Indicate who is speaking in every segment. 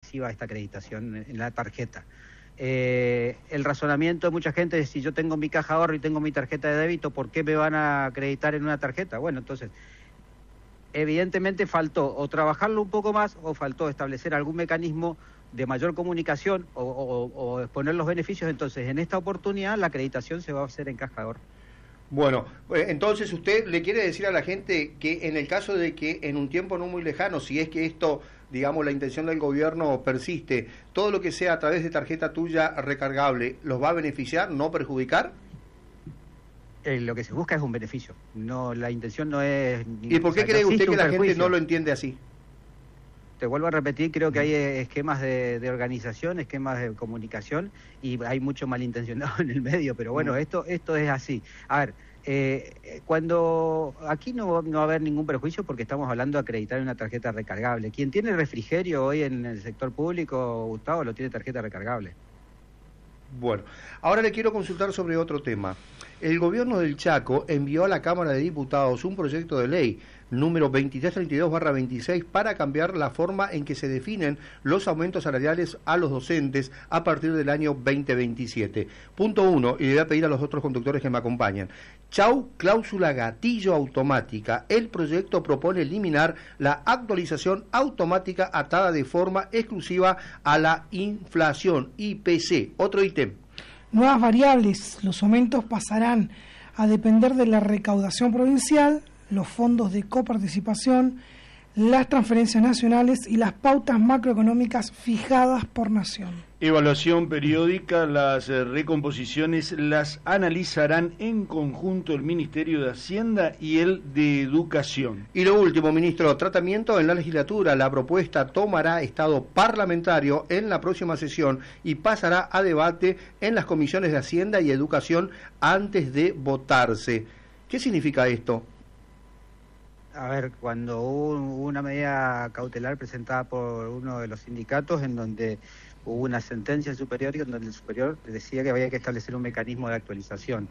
Speaker 1: progresiva esta acreditación en la tarjeta. El razonamiento de mucha gente es: si yo tengo mi caja de ahorro y tengo mi tarjeta de débito, ¿por qué me van a acreditar en una tarjeta? Bueno, entonces, evidentemente faltó o trabajarlo un poco más, o faltó establecer algún mecanismo de mayor comunicación o exponer los beneficios. Entonces, en esta oportunidad la acreditación se va a hacer en caja de ahorro.
Speaker 2: Bueno, entonces usted le quiere decir a la gente que en el caso de que en un tiempo no muy lejano, si es que esto, digamos, la intención del gobierno persiste, todo lo que sea a través de tarjeta tuya recargable, ¿los va a beneficiar, no perjudicar?
Speaker 1: Lo que se busca es un beneficio, no, la intención no es...
Speaker 2: ¿Y por qué cree usted que la gente no lo entiende así?
Speaker 1: Te vuelvo a repetir, creo que hay esquemas de organización, esquemas de comunicación, y hay mucho malintencionado en el medio, pero bueno, esto es así. A ver, cuando aquí no va a haber ningún perjuicio, porque estamos hablando de acreditar una tarjeta recargable. Quien tiene refrigerio hoy en el sector público, Gustavo, lo tiene tarjeta recargable.
Speaker 2: Bueno, ahora le quiero consultar sobre otro tema. El gobierno del Chaco envió a la Cámara de Diputados un proyecto de ley número 2332/26 para cambiar la forma en que se definen los aumentos salariales a los docentes a partir del año 2027. Punto 1, y le voy a pedir a los otros conductores que me acompañan. Chau, cláusula gatillo automática. El proyecto propone eliminar la actualización automática atada de forma exclusiva a la inflación, IPC. Otro ítem.
Speaker 3: Nuevas variables. Los aumentos pasarán a depender de la recaudación provincial, los fondos de coparticipación, las transferencias nacionales y las pautas macroeconómicas fijadas por nación.
Speaker 4: Evaluación periódica, las recomposiciones las analizarán en conjunto el Ministerio de Hacienda y el de Educación.
Speaker 2: Y lo último, ministro, tratamiento en la legislatura. La propuesta tomará estado parlamentario en la próxima sesión y pasará a debate en las comisiones de Hacienda y Educación antes de votarse. ¿Qué significa esto?
Speaker 1: A ver, cuando hubo una medida cautelar presentada por uno de los sindicatos en donde hubo una sentencia superior y en donde el superior decía que había que establecer un mecanismo de actualización.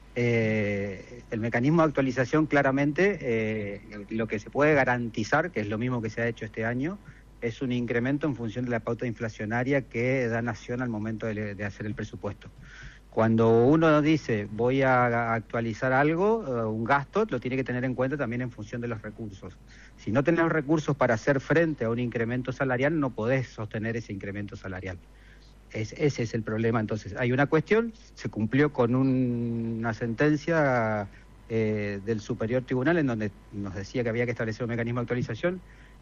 Speaker 1: El mecanismo de actualización claramente lo que se puede garantizar, que es lo mismo que se ha hecho este año, es un incremento en función de la pauta inflacionaria que da Nación al momento de hacer el presupuesto. Cuando uno dice voy a actualizar algo, un gasto, lo tiene que tener en cuenta también en función de los recursos. Si no tenés recursos para hacer frente a un incremento salarial, no podés sostener ese incremento salarial. Ese es el problema. Entonces, hay una cuestión, se cumplió con una sentencia del Superior Tribunal en donde nos decía que había que establecer un mecanismo de actualización.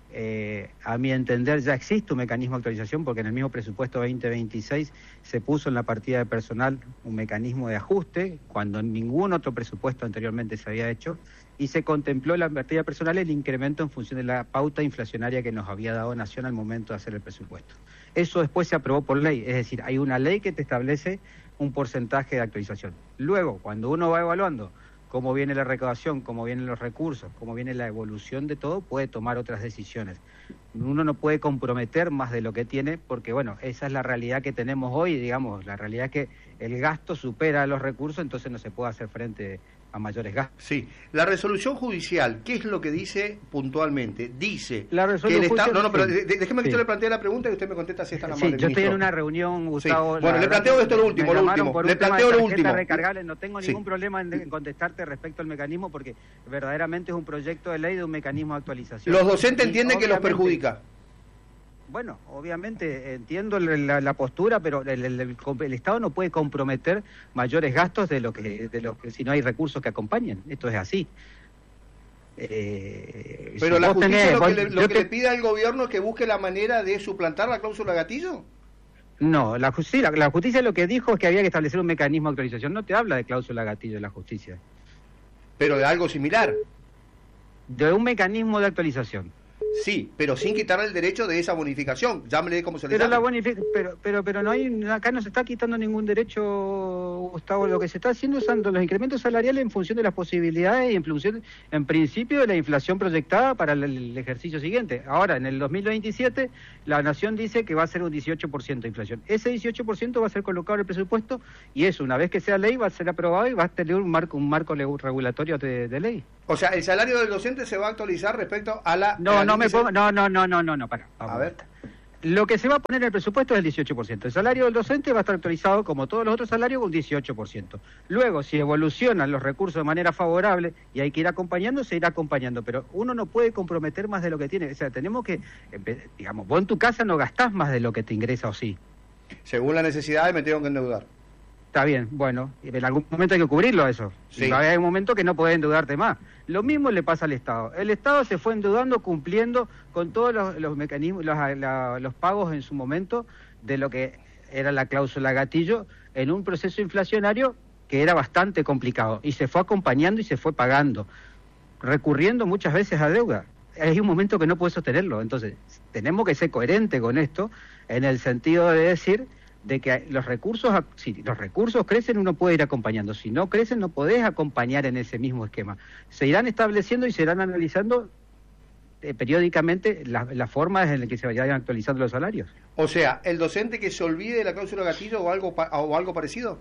Speaker 1: A mi entender ya existe un mecanismo de actualización porque en el mismo presupuesto 2026 se puso en la partida de personal un mecanismo de ajuste cuando en ningún otro presupuesto anteriormente se había hecho, y se contempló en la partida de personal el incremento en función de la pauta inflacionaria que nos había dado Nación al momento de hacer el presupuesto. Eso después se aprobó por ley, es decir, hay una ley que te establece un porcentaje de actualización. Luego, cuando uno va evaluando cómo viene la recaudación, cómo vienen los recursos, cómo viene la evolución de todo, puede tomar otras decisiones. Uno no puede comprometer más de lo que tiene, porque bueno, esa es la realidad que tenemos hoy, digamos, la realidad es que el gasto supera los recursos, entonces no se puede hacer frente a mayores gastos.
Speaker 2: Sí, la resolución judicial, ¿qué es lo que dice puntualmente? Dice
Speaker 1: la resolución
Speaker 2: que el Estado... No, pero
Speaker 1: sí.
Speaker 2: Déjeme que yo le plantee la pregunta y usted me contesta si está en la mano.
Speaker 1: Sí, yo estoy en una reunión, Gustavo.
Speaker 2: Sí. Bueno, le planteo esto lo último. Le planteo lo último.
Speaker 1: Recargable. No tengo ningún problema en contestarte respecto al mecanismo porque verdaderamente es un proyecto de ley de un mecanismo de actualización.
Speaker 2: Los docentes entienden que los perjudica.
Speaker 1: Bueno, obviamente entiendo la postura, pero el Estado no puede comprometer mayores gastos de lo que si no hay recursos que acompañen. Esto es así.
Speaker 2: Pero si la justicia lo que le pide al gobierno es que busque la manera de suplantar la cláusula gatillo.
Speaker 1: No, la justicia lo que dijo es que había que establecer un mecanismo de actualización. No te habla de cláusula gatillo de la justicia.
Speaker 2: Pero de algo similar.
Speaker 1: De un mecanismo de actualización.
Speaker 2: Sí, pero sin quitarle el derecho de esa bonificación. Llámele como se le llame.
Speaker 1: Pero no hay, acá no se está quitando ningún derecho, Gustavo. Lo que se está haciendo son los incrementos salariales en función de las posibilidades y en función, en principio, de la inflación proyectada para el ejercicio siguiente. Ahora, en el 2027, la Nación dice que va a ser un 18% de inflación. Ese 18% va a ser colocado en el presupuesto y eso, una vez que sea ley, va a ser aprobado y va a tener un marco regulatorio de ley.
Speaker 2: O sea, el salario del docente se va a actualizar respecto a la...
Speaker 1: para.
Speaker 2: A ver.
Speaker 1: Lo que se va a poner en el presupuesto es el 18%. El salario del docente va a estar actualizado, como todos los otros salarios, con un 18%. Luego, si evolucionan los recursos de manera favorable y hay que ir acompañando, se irá acompañando. Pero uno no puede comprometer más de lo que tiene. O sea, tenemos que, digamos, vos en tu casa no gastás más de lo que te ingresa, ¿o sí?
Speaker 2: Según la necesidad me tengo que endeudar.
Speaker 1: Está bien, bueno, en algún momento hay que cubrirlo eso.
Speaker 2: Sí.
Speaker 1: Y va a haber un momento que no podés endeudarte más. Lo mismo le pasa al Estado. El Estado se fue endeudando cumpliendo con todos los mecanismos, los pagos en su momento de lo que era la cláusula gatillo en un proceso inflacionario que era bastante complicado. Y se fue acompañando y se fue pagando, recurriendo muchas veces a deuda. Hay un momento que no puede sostenerlo. Entonces, tenemos que ser coherentes con esto en el sentido de decir de que los recursos, si los recursos crecen, uno puede ir acompañando. Si no crecen, no podés acompañar en ese mismo esquema. Se irán estableciendo y se irán analizando periódicamente las formas en las que se vayan actualizando los salarios.
Speaker 2: O sea, ¿el docente que se olvide de la cláusula gatillo o algo parecido?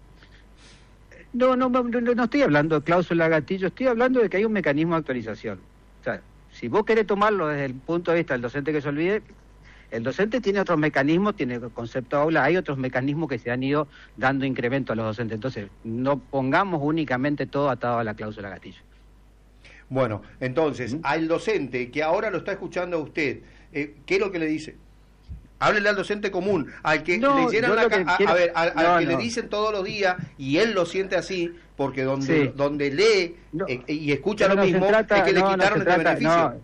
Speaker 1: No estoy hablando de cláusula gatillo, estoy hablando de que hay un mecanismo de actualización. O sea, si vos querés tomarlo desde el punto de vista del docente que se olvide, el docente tiene otros mecanismos, tiene el concepto aula, hay otros mecanismos que se han ido dando incremento a los docentes. Entonces, no pongamos únicamente todo atado a la cláusula gatillo.
Speaker 2: Bueno, entonces, al docente que ahora lo está escuchando a usted, ¿qué es lo que le dice? Háblele al docente común, al que le hicieran le dicen todos los días, y él lo siente así, porque donde lee y escucha lo mismo, es que le quitaron el beneficio.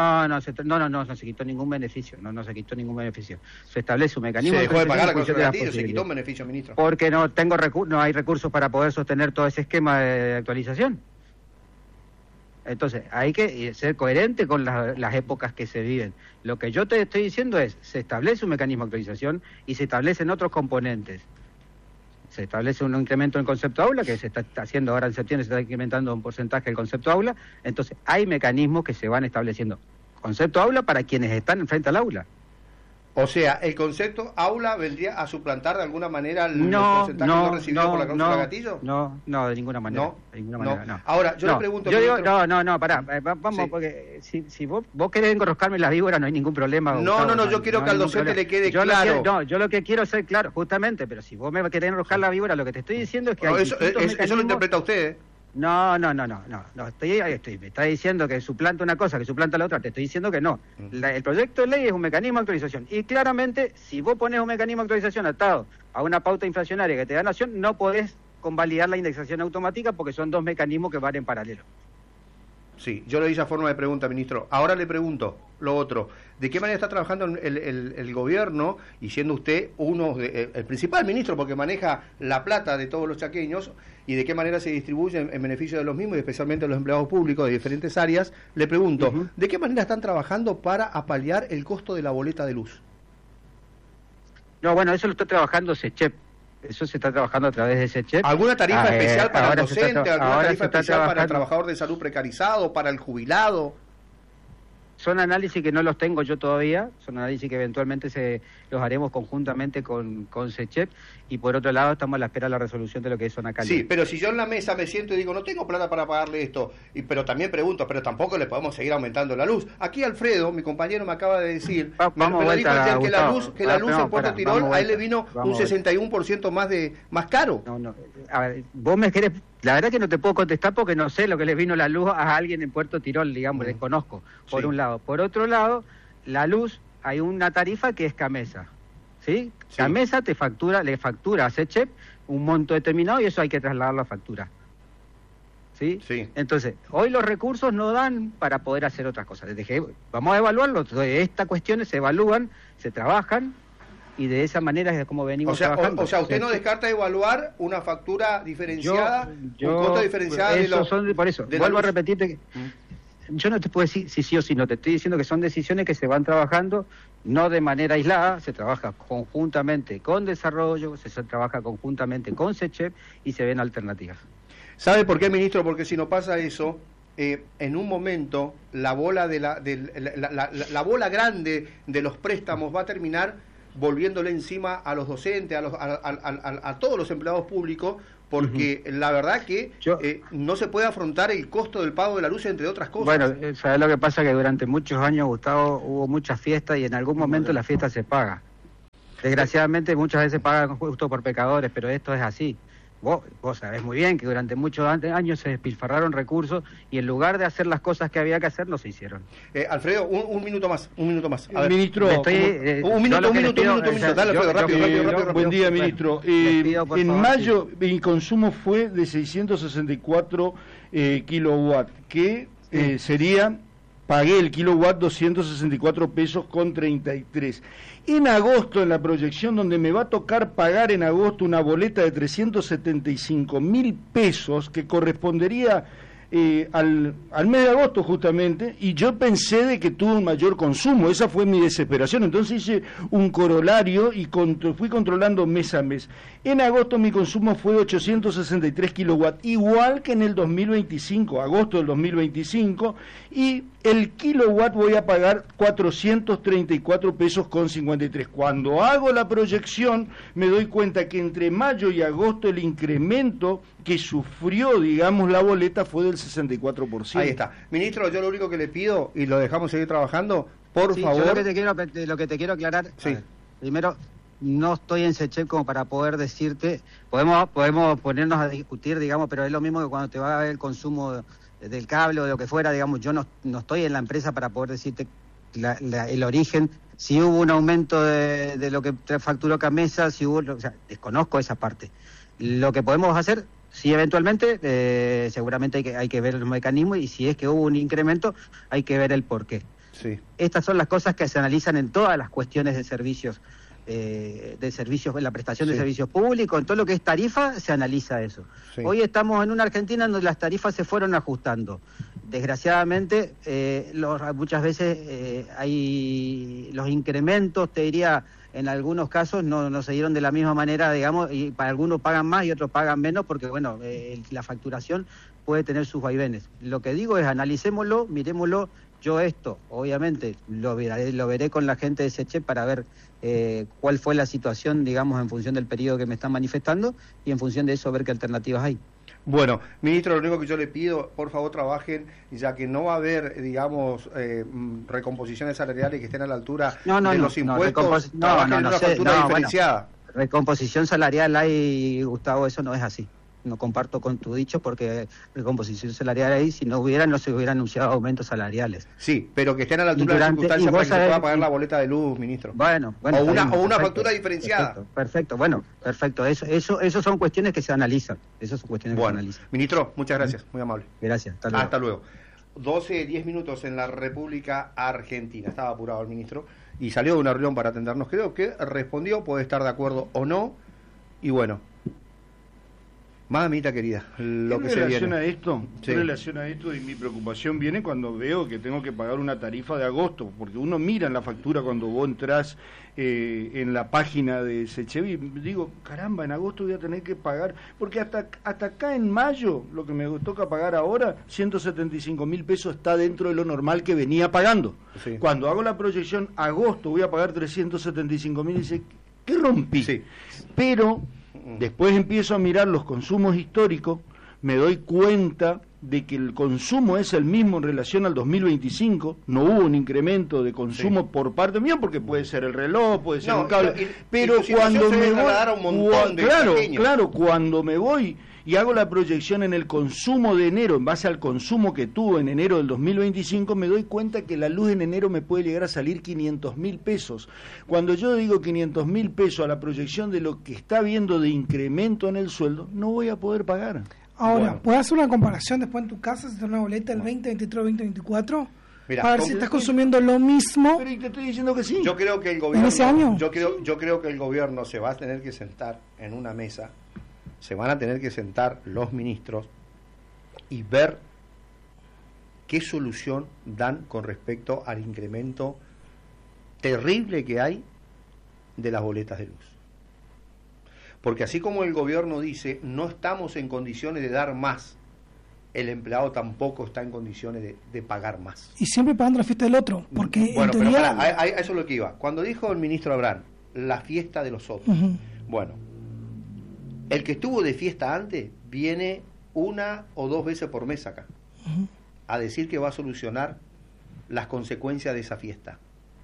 Speaker 1: No se quitó ningún beneficio, no se quitó ningún beneficio. Se establece un mecanismo.
Speaker 2: Se dejó de pagar la cláusula gatillo, se quitó un beneficio, ministro.
Speaker 1: Porque no hay recursos para poder sostener todo ese esquema de actualización. Entonces, hay que ser coherente con las épocas que se viven. Lo que yo te estoy diciendo es, se establece un mecanismo de actualización y se establecen otros componentes. Se establece un incremento en el concepto aula, que se está haciendo ahora en septiembre, se está incrementando un porcentaje del concepto aula. Entonces, hay mecanismos que se van estableciendo. Concepto aula para quienes están enfrente al aula.
Speaker 2: O sea, ¿el concepto aula vendría a suplantar de alguna manera el porcentaje no recibido por la cláusula gatillo?
Speaker 1: No, de ninguna manera. No.
Speaker 2: Ahora, yo le pregunto...
Speaker 1: Yo digo, pará, vamos, porque si vos querés enroscarme las víboras no hay ningún problema.
Speaker 2: Yo quiero que al docente le quede claro.
Speaker 1: Yo lo que quiero es ser claro, justamente, pero si vos me querés enroscar la víbora, lo que te estoy diciendo es que hay
Speaker 2: eso lo interpreta usted, ¿eh?
Speaker 1: No, me está diciendo que suplanta una cosa, que suplanta la otra, te estoy diciendo que no. El proyecto de ley es un mecanismo de actualización y claramente si vos pones un mecanismo de actualización atado a una pauta inflacionaria que te da Nación, no podés convalidar la indexación automática porque son dos mecanismos que van en paralelo.
Speaker 2: Sí, yo le hice a forma de pregunta, ministro. Ahora le pregunto lo otro. ¿De qué manera está trabajando el gobierno, y siendo usted el principal ministro, porque maneja la plata de todos los chaqueños, y de qué manera se distribuye en beneficio de los mismos, y especialmente de los empleados públicos de diferentes áreas? Le pregunto, ¿de qué manera están trabajando para apalear el costo de la boleta de luz?
Speaker 1: No, bueno, eso lo está trabajando SECHEP. Eso se está trabajando a través de SECHEP.
Speaker 2: ¿Alguna tarifa especial para el docente? ¿Alguna tarifa especial para el trabajador de salud precarizado? ¿Para el jubilado?
Speaker 1: Son análisis que no los tengo yo todavía, son análisis que eventualmente los haremos conjuntamente con SECHEP, y por otro lado estamos a la espera de la resolución de lo que es zona cálida.
Speaker 2: Sí, pero si yo en la mesa me siento y digo, no tengo plata para pagarle esto, pero también pregunto, pero tampoco le podemos seguir aumentando la luz. Aquí Alfredo, mi compañero, me acaba de decir, me lo dijo ayer, que la luz en Puerto Tirol, a él le vino un 61% más caro.
Speaker 1: A ver, vos me querés... La verdad que no te puedo contestar porque no sé lo que le vino la luz a alguien en Puerto Tirol, digamos, desconozco, por un lado. Por otro lado, la luz, hay una tarifa que es CAMESA, ¿sí? CAMESA le factura a SECHEP un monto determinado y eso hay que trasladarlo a factura, ¿sí? Entonces, hoy los recursos no dan para poder hacer otras cosas. Les dije, vamos a evaluarlo, entonces, estas cuestiones se evalúan, se trabajan, y de esa manera es como venimos trabajando.
Speaker 2: O sea, usted no descarta evaluar una factura diferenciada, un costo diferenciado
Speaker 1: por eso, vuelvo a repetirte que yo no te puedo decir si sí o si no, te estoy diciendo que son decisiones que se van trabajando, no de manera aislada, se trabaja conjuntamente con desarrollo, se trabaja conjuntamente con SECHEP y se ven alternativas.
Speaker 2: ¿Sabe por qué, ministro? Porque si no pasa eso, en un momento la bola la bola grande de los préstamos va a terminar volviéndole encima a los docentes, a todos los empleados públicos, porque la verdad que no se puede afrontar el costo del pago de la luz, entre otras cosas.
Speaker 1: Bueno, ¿sabes lo que pasa? Que durante muchos años, Gustavo, hubo muchas fiestas y en algún momento la fiesta se paga. Desgraciadamente muchas veces pagan justo por pecadores, pero esto es así. Vos sabés muy bien que durante muchos años se despilfarraron recursos y en lugar de hacer las cosas que había que hacer, no se hicieron.
Speaker 2: Alfredo, un minuto más.
Speaker 4: A ver, ministro,
Speaker 2: un minuto. Dale, Alfredo, rápido.
Speaker 4: Buen día, ministro. En mayo mi consumo fue de 664 kilowatts, que sería... Pagué el kilowatt 264 pesos con 33. En agosto, en la proyección donde me va a tocar pagar en agosto una boleta de 375.000 pesos que correspondería al mes de agosto justamente, y yo pensé de que tuve un mayor consumo, esa fue mi desesperación, entonces hice un corolario y fui controlando mes a mes. En agosto mi consumo fue de 863 kilowatts, igual que en el 2025, agosto del 2025, y el kilowatt voy a pagar 434 pesos con 53. Cuando hago la proyección me doy cuenta que entre mayo y agosto el incremento que sufrió, digamos, la boleta fue del 64%.
Speaker 2: Ahí está. Ministro, yo lo único que le pido, y lo dejamos seguir trabajando, por favor...
Speaker 1: Yo lo que te quiero aclarar, primero, no estoy en SECHEP como para poder decirte, podemos ponernos a discutir, digamos, pero es lo mismo que cuando te va a ver el consumo del cable o de lo que fuera, digamos, yo no estoy en la empresa para poder decirte el origen, si hubo un aumento de lo que facturó Camesa, si hubo, o sea, desconozco esa parte. Lo que podemos hacer, si eventualmente, seguramente hay que ver los mecanismos, y si es que hubo un incremento, hay que ver el porqué.
Speaker 2: Sí.
Speaker 1: Estas son las cosas que se analizan en todas las cuestiones de servicios, en la prestación de servicios públicos, en todo lo que es tarifa, se analiza eso. Sí. Hoy estamos en una Argentina donde las tarifas se fueron ajustando. Desgraciadamente, muchas veces hay los incrementos, te diría, en algunos casos no se dieron de la misma manera, digamos, y para algunos pagan más y otros pagan menos, porque bueno, la facturación puede tener sus vaivenes. Lo que digo es, analicémoslo, miremoslo. Yo esto, obviamente, lo veré con la gente de SECHEP para ver cuál fue la situación, digamos, en función del periodo que me están manifestando, y en función de eso ver qué alternativas hay.
Speaker 2: Bueno, ministro, lo único que yo le pido, por favor trabajen, ya que no va a haber, digamos, recomposiciones salariales que estén a la altura de los impuestos, trabajen en una factura diferenciada.
Speaker 1: Bueno, recomposición salarial hay, Gustavo, eso no es así. No comparto con tu dicho, porque recomposición salarial ahí, si no se hubieran anunciado aumentos salariales.
Speaker 2: Sí, pero que estén a la altura de las circunstancias para que se pueda pagar la boleta de luz, ministro.
Speaker 1: Bueno,
Speaker 2: o una factura diferenciada.
Speaker 1: Perfecto, perfecto. Eso son cuestiones que se analizan. Eso son cuestiones que se analizan.
Speaker 2: Ministro, muchas gracias, muy amable.
Speaker 1: Gracias,
Speaker 2: hasta luego. 12:10 en la República Argentina. Estaba apurado el ministro y salió de una reunión para atendernos. Creo que respondió, puede estar de acuerdo o no, y bueno. Mamita querida, lo que se viene.
Speaker 4: En relación a esto, y mi preocupación viene cuando veo que tengo que pagar una tarifa de agosto, porque uno mira en la factura cuando vos entrás en la página de SECHEP y digo, caramba, en agosto voy a tener que pagar, porque hasta acá en mayo, lo que me toca pagar ahora, 175.000 pesos está dentro de lo normal que venía pagando. Sí. Cuando hago la proyección, agosto voy a pagar 375.000 y dice, ¿qué rompí? Sí. Pero... después empiezo a mirar los consumos históricos, me doy cuenta de que el consumo es el mismo en relación al 2025, no hubo un incremento de consumo por parte mía, porque puede ser el reloj, puede ser un cable, pero cuando me voy, cuando me voy y hago la proyección en el consumo de enero, en base al consumo que tuvo en enero del 2025, me doy cuenta que la luz en enero me puede llegar a salir 500.000 pesos. Cuando yo digo 500.000 pesos a la proyección de lo que está viendo de incremento en el sueldo, no voy a poder pagar.
Speaker 3: Ahora, ¿puedes hacer una comparación después en tu casa, si te da una boleta del 2023-2024? Mirá, a ver si estás consumiendo lo mismo.
Speaker 4: Pero te estoy diciendo que sí.
Speaker 2: Yo creo que el gobierno,
Speaker 3: ¿en ese año?
Speaker 2: Yo creo que el gobierno se va a tener que sentar en una mesa. Se van a tener que sentar los ministros y ver qué solución dan con respecto al incremento terrible que hay de las boletas de luz. Porque así como el gobierno dice, no estamos en condiciones de dar más, el empleado tampoco está en condiciones de pagar más.
Speaker 3: Y siempre pagando la fiesta del otro, porque
Speaker 2: bueno, pero a eso es lo que iba. Cuando dijo el ministro Abraham, la fiesta de los otros, bueno, El que estuvo de fiesta antes viene 1 o 2 veces por mes acá a decir que va a solucionar las consecuencias de esa fiesta.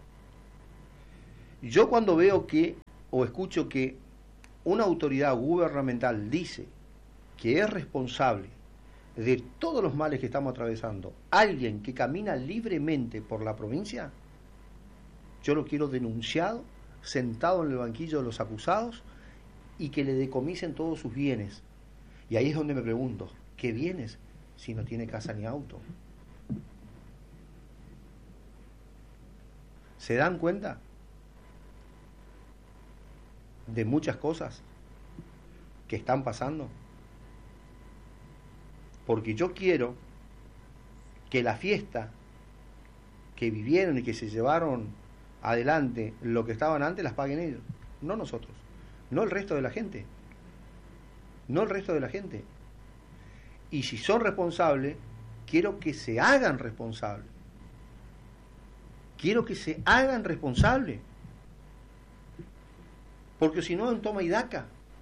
Speaker 2: Yo cuando veo que o escucho que una autoridad gubernamental dice que es responsable de todos los males que estamos atravesando alguien que camina libremente por la provincia, yo lo quiero denunciado, sentado en el banquillo de los acusados y que le decomisen todos sus bienes. Y ahí es donde me pregunto, ¿qué bienes si no tiene casa ni auto? ¿Se dan cuenta de muchas cosas que están pasando? Porque yo quiero que la fiesta que vivieron y que se llevaron adelante lo que estaban antes las paguen ellos, no nosotros, no el resto de la gente, no el resto de la gente. Y si son responsables, quiero que se hagan responsables. Quiero que se hagan responsables. Porque si no, en toma y daca.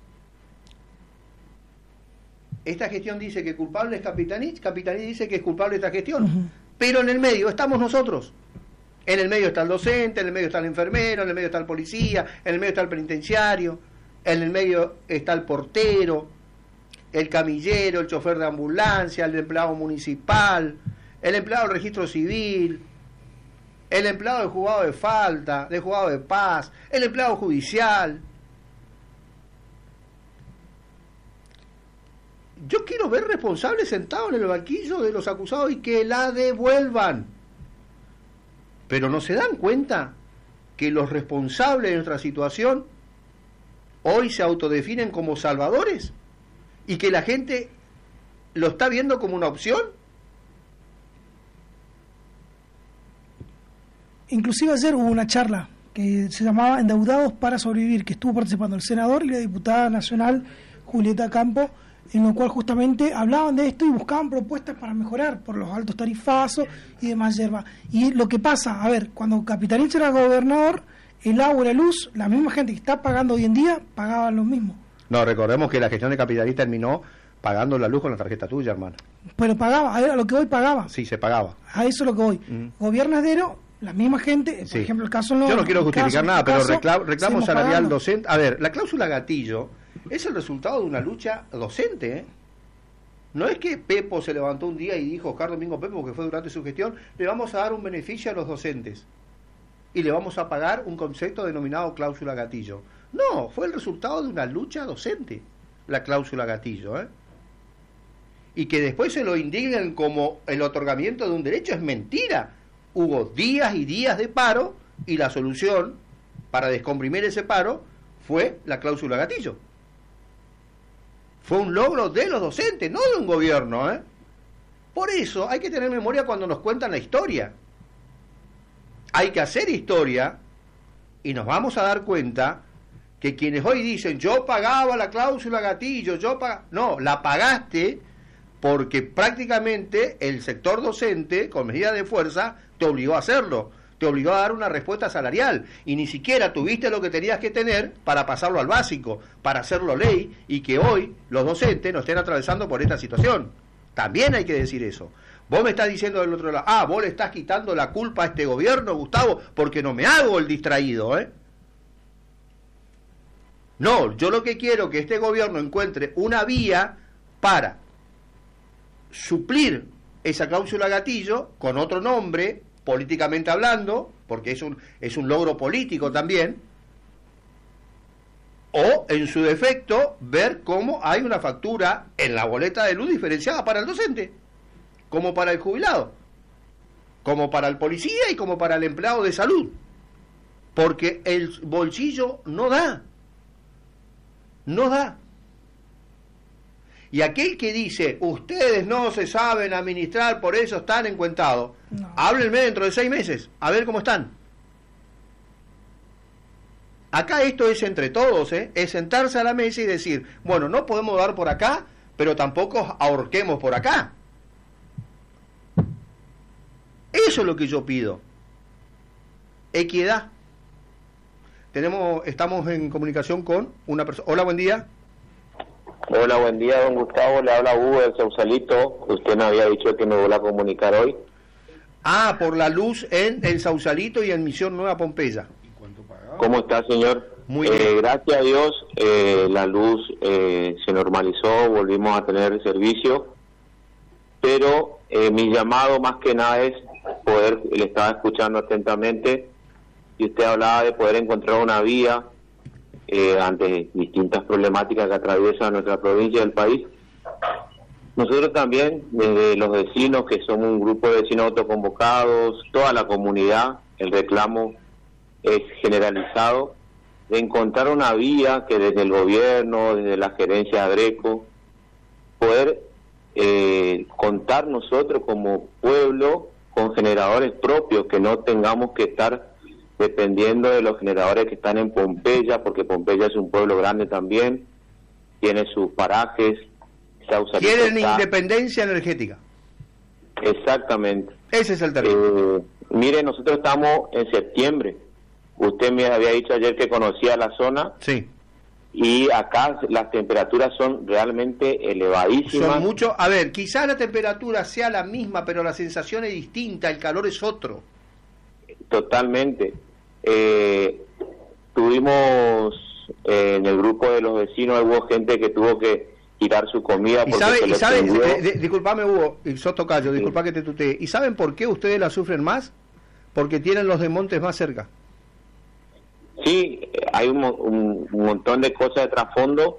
Speaker 2: Esta gestión dice que culpable es Capitanich, Capitanich dice que es culpable esta gestión. Pero en el medio estamos nosotros. En el medio está el docente, en el medio está el enfermero, en el medio está el policía, en el medio está el penitenciario, en el medio está el portero, el camillero, el chofer de ambulancia, el empleado municipal, el empleado del registro civil, el empleado del juzgado de falta, del juzgado de paz, el empleado judicial. Yo quiero ver responsables sentados en el banquillo de los acusados y que la devuelvan. Pero no se dan cuenta que los responsables de nuestra situación hoy se autodefinen como salvadores y que la gente lo está viendo como una opción.
Speaker 3: Inclusive ayer hubo una charla que se llamaba Endeudados para Sobrevivir, que estuvo participando el senador y la diputada nacional Julieta Campo, en lo cual justamente hablaban de esto y buscaban propuestas para mejorar por los altos tarifazos y demás yerba. Y lo que pasa, a ver, cuando Capitanich era gobernador, el agua y la luz, la misma gente que está pagando hoy en día, pagaban lo mismo.
Speaker 2: No, recordemos que la gestión de Capitanich terminó pagando la luz con la tarjeta tuya, hermano.
Speaker 3: Pero pagaba, a lo que hoy pagaba.
Speaker 2: Sí, se pagaba.
Speaker 3: A eso es lo que voy. Gobiernadero, la misma gente, por ejemplo, el caso...
Speaker 2: Yo no quiero justificar nada, pero reclamo salarial
Speaker 3: pagando.
Speaker 2: docente... A ver, la cláusula gatillo es el resultado de una lucha docente, ¿eh? No es que Pepo se levantó un día y dijo, Oscar Domingo Pepo, porque fue durante su gestión, le vamos a dar un beneficio a los docentes y le vamos a pagar un concepto denominado cláusula gatillo. No, fue el resultado de una lucha docente, la cláusula gatillo, ¿eh? Y que después se lo indignen como el otorgamiento de un derecho es mentira. Hubo días y días de paro y la solución para descomprimir ese paro fue la cláusula gatillo. Fue un logro de los docentes, no de un gobierno, ¿eh? Por eso hay que tener memoria cuando nos cuentan la historia. Hay que hacer historia y nos vamos a dar cuenta que quienes hoy dicen yo pagaba la cláusula gatillo, no, la pagaste porque prácticamente el sector docente, con medidas de fuerza, te obligó a hacerlo, te obligó a dar una respuesta salarial y ni siquiera tuviste lo que tenías que tener para pasarlo al básico, para hacerlo ley y que hoy los docentes no estén atravesando por esta situación. También hay que decir eso. Vos me estás diciendo del otro lado, vos le estás quitando la culpa a este gobierno, Gustavo, porque no me hago el distraído, ¿eh? No, yo lo que quiero es que este gobierno encuentre una vía para suplir esa cláusula gatillo con otro nombre, políticamente hablando, porque es un logro político también, o en su defecto ver cómo hay una factura en la boleta de luz diferenciada para el docente, como para el jubilado, como para el policía y como para el empleado de salud, porque el bolsillo no da. Y aquel que dice, ustedes no se saben administrar, por eso están encuentados, no. Háblenme dentro de 6 meses, a ver cómo están. Acá esto es entre todos, ¿eh? Es sentarse a la mesa y decir, bueno, no podemos dar por acá, pero tampoco ahorquemos por acá. Eso es lo que yo pido. Equidad. Estamos en comunicación con una persona. Hola, buen día.
Speaker 5: Hola, buen día, don Gustavo. Le habla Hugo del Sausalito. Usted me había dicho que me vuelva a comunicar hoy.
Speaker 2: Ah, por la luz en el Sausalito y en Misión Nueva Pompeya.
Speaker 5: ¿Cómo está, señor?
Speaker 2: Muy bien.
Speaker 5: Gracias a Dios, la luz se normalizó, volvimos a tener servicio, pero mi llamado más que nada es poder, le estaba escuchando atentamente, y usted hablaba de poder encontrar una vía ante distintas problemáticas que atraviesan nuestra provincia y el país. Nosotros también, desde los vecinos, que somos un grupo de vecinos autoconvocados, toda la comunidad, el reclamo es generalizado, de encontrar una vía que desde el gobierno, desde la gerencia de Agreco, poder contar nosotros como pueblo con generadores propios, que no tengamos que estar dependiendo de los generadores que están en Pompeya, porque Pompeya es un pueblo grande también, tiene sus parajes.
Speaker 2: Quieren independencia energética.
Speaker 5: Exactamente.
Speaker 2: Ese es el término.
Speaker 5: Mire, nosotros estamos en septiembre. Usted me había dicho ayer que conocía la zona.
Speaker 2: Sí.
Speaker 5: Y acá las temperaturas son realmente elevadísimas.
Speaker 2: Son mucho. A ver, quizás la temperatura sea la misma, pero la sensación es distinta, el calor es otro.
Speaker 5: Totalmente. Tuvimos en el grupo de los vecinos, hubo gente que tuvo que tirar su comida.
Speaker 2: ¿Y saben, disculpame Hugo, y sos tocayo, disculpa que te tutee, ¿y saben por qué ustedes la sufren más? Porque tienen los desmontes más cerca.
Speaker 5: Sí, hay un montón de cosas de trasfondo,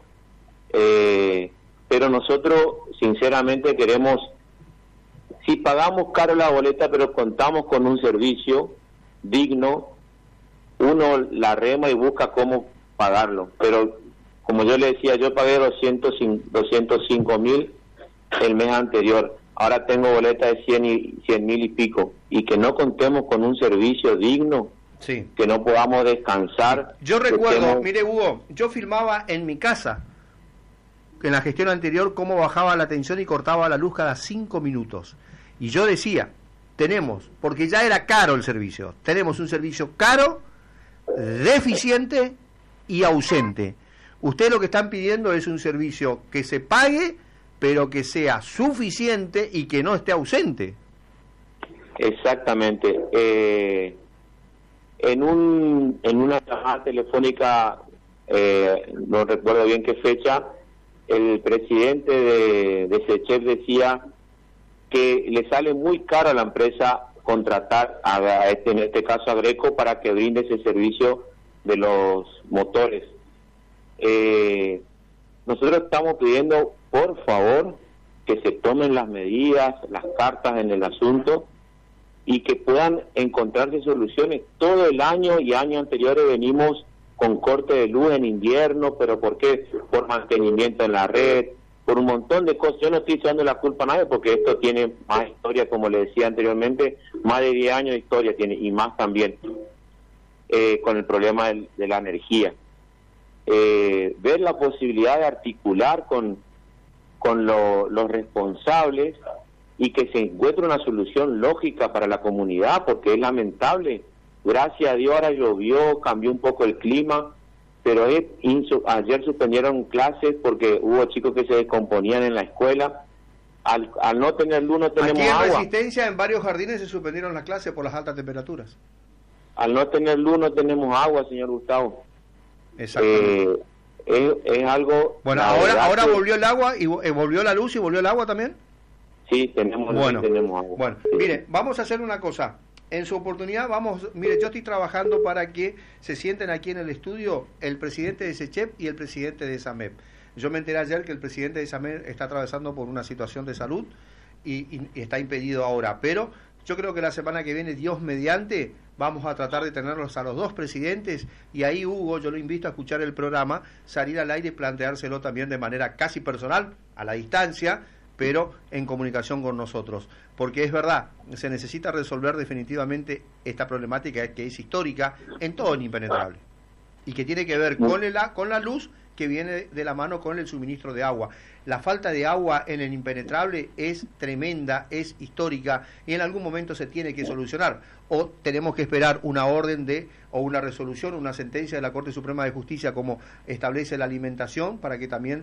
Speaker 5: pero nosotros sinceramente queremos, si pagamos caro la boleta, pero contamos con un servicio digno, uno la rema y busca cómo pagarlo, pero como yo le decía, yo pagué 205.000 el mes anterior, ahora tengo boleta de 100.000 y pico, y que no contemos con un servicio digno,
Speaker 2: sí,
Speaker 5: que no podamos descansar.
Speaker 2: Yo recuerdo, mire Hugo, yo filmaba en mi casa, en la gestión anterior, cómo bajaba la tensión y cortaba la luz cada 5 minutos, y yo decía, tenemos, porque ya era caro el servicio, tenemos un servicio caro, deficiente y ausente. Ustedes lo que están pidiendo es un servicio que se pague, pero que sea suficiente y que no esté ausente.
Speaker 5: Exactamente. En una llamada telefónica, no recuerdo bien qué fecha, el presidente de SECHEP decía que le sale muy caro a la empresa contratar en este caso a Agreco para que brinde ese servicio de los motores. Nosotros estamos pidiendo, por favor, que se tomen las medidas, las cartas en el asunto y que puedan encontrarse soluciones. Todo el año y años anteriores venimos con corte de luz en invierno, pero ¿por qué? Por mantenimiento en la red, por un montón de cosas. Yo no estoy echando la culpa a nadie porque esto tiene más historia, como le decía anteriormente, más de 10 años de historia tiene, y más también con el problema de la energía. Ver la posibilidad de articular con los responsables y que se encuentre una solución lógica para la comunidad, porque es lamentable. Gracias a Dios ahora llovió, cambió un poco el clima, pero ayer suspendieron clases porque hubo chicos que se descomponían en la escuela. Al no tener luz no tenemos agua.
Speaker 2: Aquí en Resistencia, en varios jardines se suspendieron las clases por las altas temperaturas.
Speaker 5: Al no tener luz no tenemos agua, señor Gustavo.
Speaker 2: Exactamente.
Speaker 5: Es algo...
Speaker 2: Bueno, ahora volvió el agua y volvió la luz y volvió el agua también.
Speaker 5: Sí, tenemos agua.
Speaker 2: Bueno,
Speaker 5: sí.
Speaker 2: Mire, vamos a hacer una cosa. En su oportunidad mire, yo estoy trabajando para que se sienten aquí en el estudio el presidente de SECHEP y el presidente de SAMEP. Yo me enteré ayer que el presidente de SAMEP está atravesando por una situación de salud y está impedido ahora, pero yo creo que la semana que viene, Dios mediante, vamos a tratar de tenerlos a los dos presidentes y ahí, Hugo, yo lo invito a escuchar el programa, salir al aire y planteárselo también de manera casi personal, a la distancia, pero en comunicación con nosotros, porque es verdad, se necesita resolver definitivamente esta problemática que es histórica en todo el impenetrable y que tiene que ver con la luz que viene de la mano con el suministro de agua. La falta de agua en el impenetrable es tremenda, es histórica y en algún momento se tiene que solucionar o tenemos que esperar una orden o una resolución, una sentencia de la Corte Suprema de Justicia como establece la alimentación para que también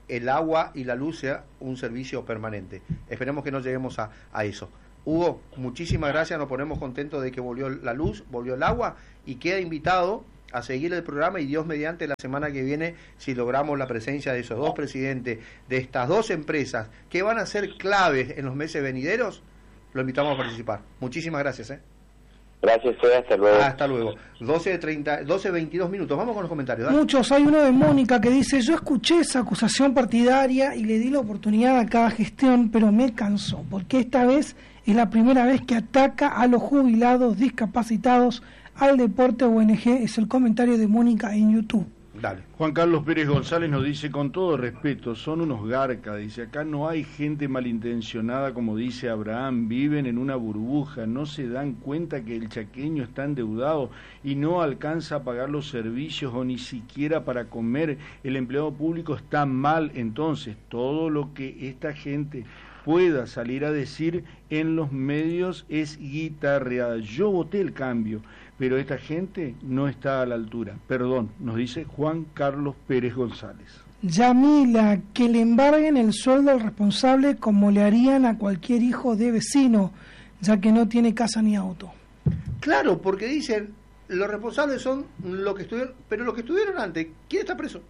Speaker 2: el agua y la luz sea un servicio permanente. Esperemos que no lleguemos a eso. Hugo, muchísimas gracias, nos ponemos contentos de que volvió la luz, volvió el agua, y queda invitado a seguir el programa, y Dios mediante la semana que viene, si logramos la presencia de esos dos presidentes, de estas dos empresas, que van a ser claves en los meses venideros, lo invitamos a participar. Muchísimas gracias.
Speaker 5: Gracias, Fede, hasta luego.
Speaker 2: Hasta luego. 12:22 minutos. Vamos con los comentarios. Dale.
Speaker 3: Muchos. Hay uno de Mónica que dice: yo escuché esa acusación partidaria y le di la oportunidad a cada gestión, pero me cansó, porque esta vez es la primera vez que ataca a los jubilados, discapacitados, al deporte ONG. Es el comentario de Mónica en YouTube.
Speaker 2: Dale.
Speaker 4: Juan Carlos Pérez González nos dice: con todo respeto, son unos garcas, dice, acá no hay gente malintencionada, como dice Abraham, viven en una burbuja, no se dan cuenta que el chaqueño está endeudado y no alcanza a pagar los servicios o ni siquiera para comer, el empleado público está mal, entonces todo lo que esta gente pueda salir a decir en los medios es guitarreada. Yo voté el cambio, pero esta gente no está a la altura. Perdón, nos dice Juan Carlos Pérez González.
Speaker 3: Yamila, que le embarguen el sueldo al responsable como le harían a cualquier hijo de vecino, ya que no tiene casa ni auto.
Speaker 2: Claro, porque dicen, los responsables son los que estuvieron, pero los que estuvieron antes, ¿quién está preso?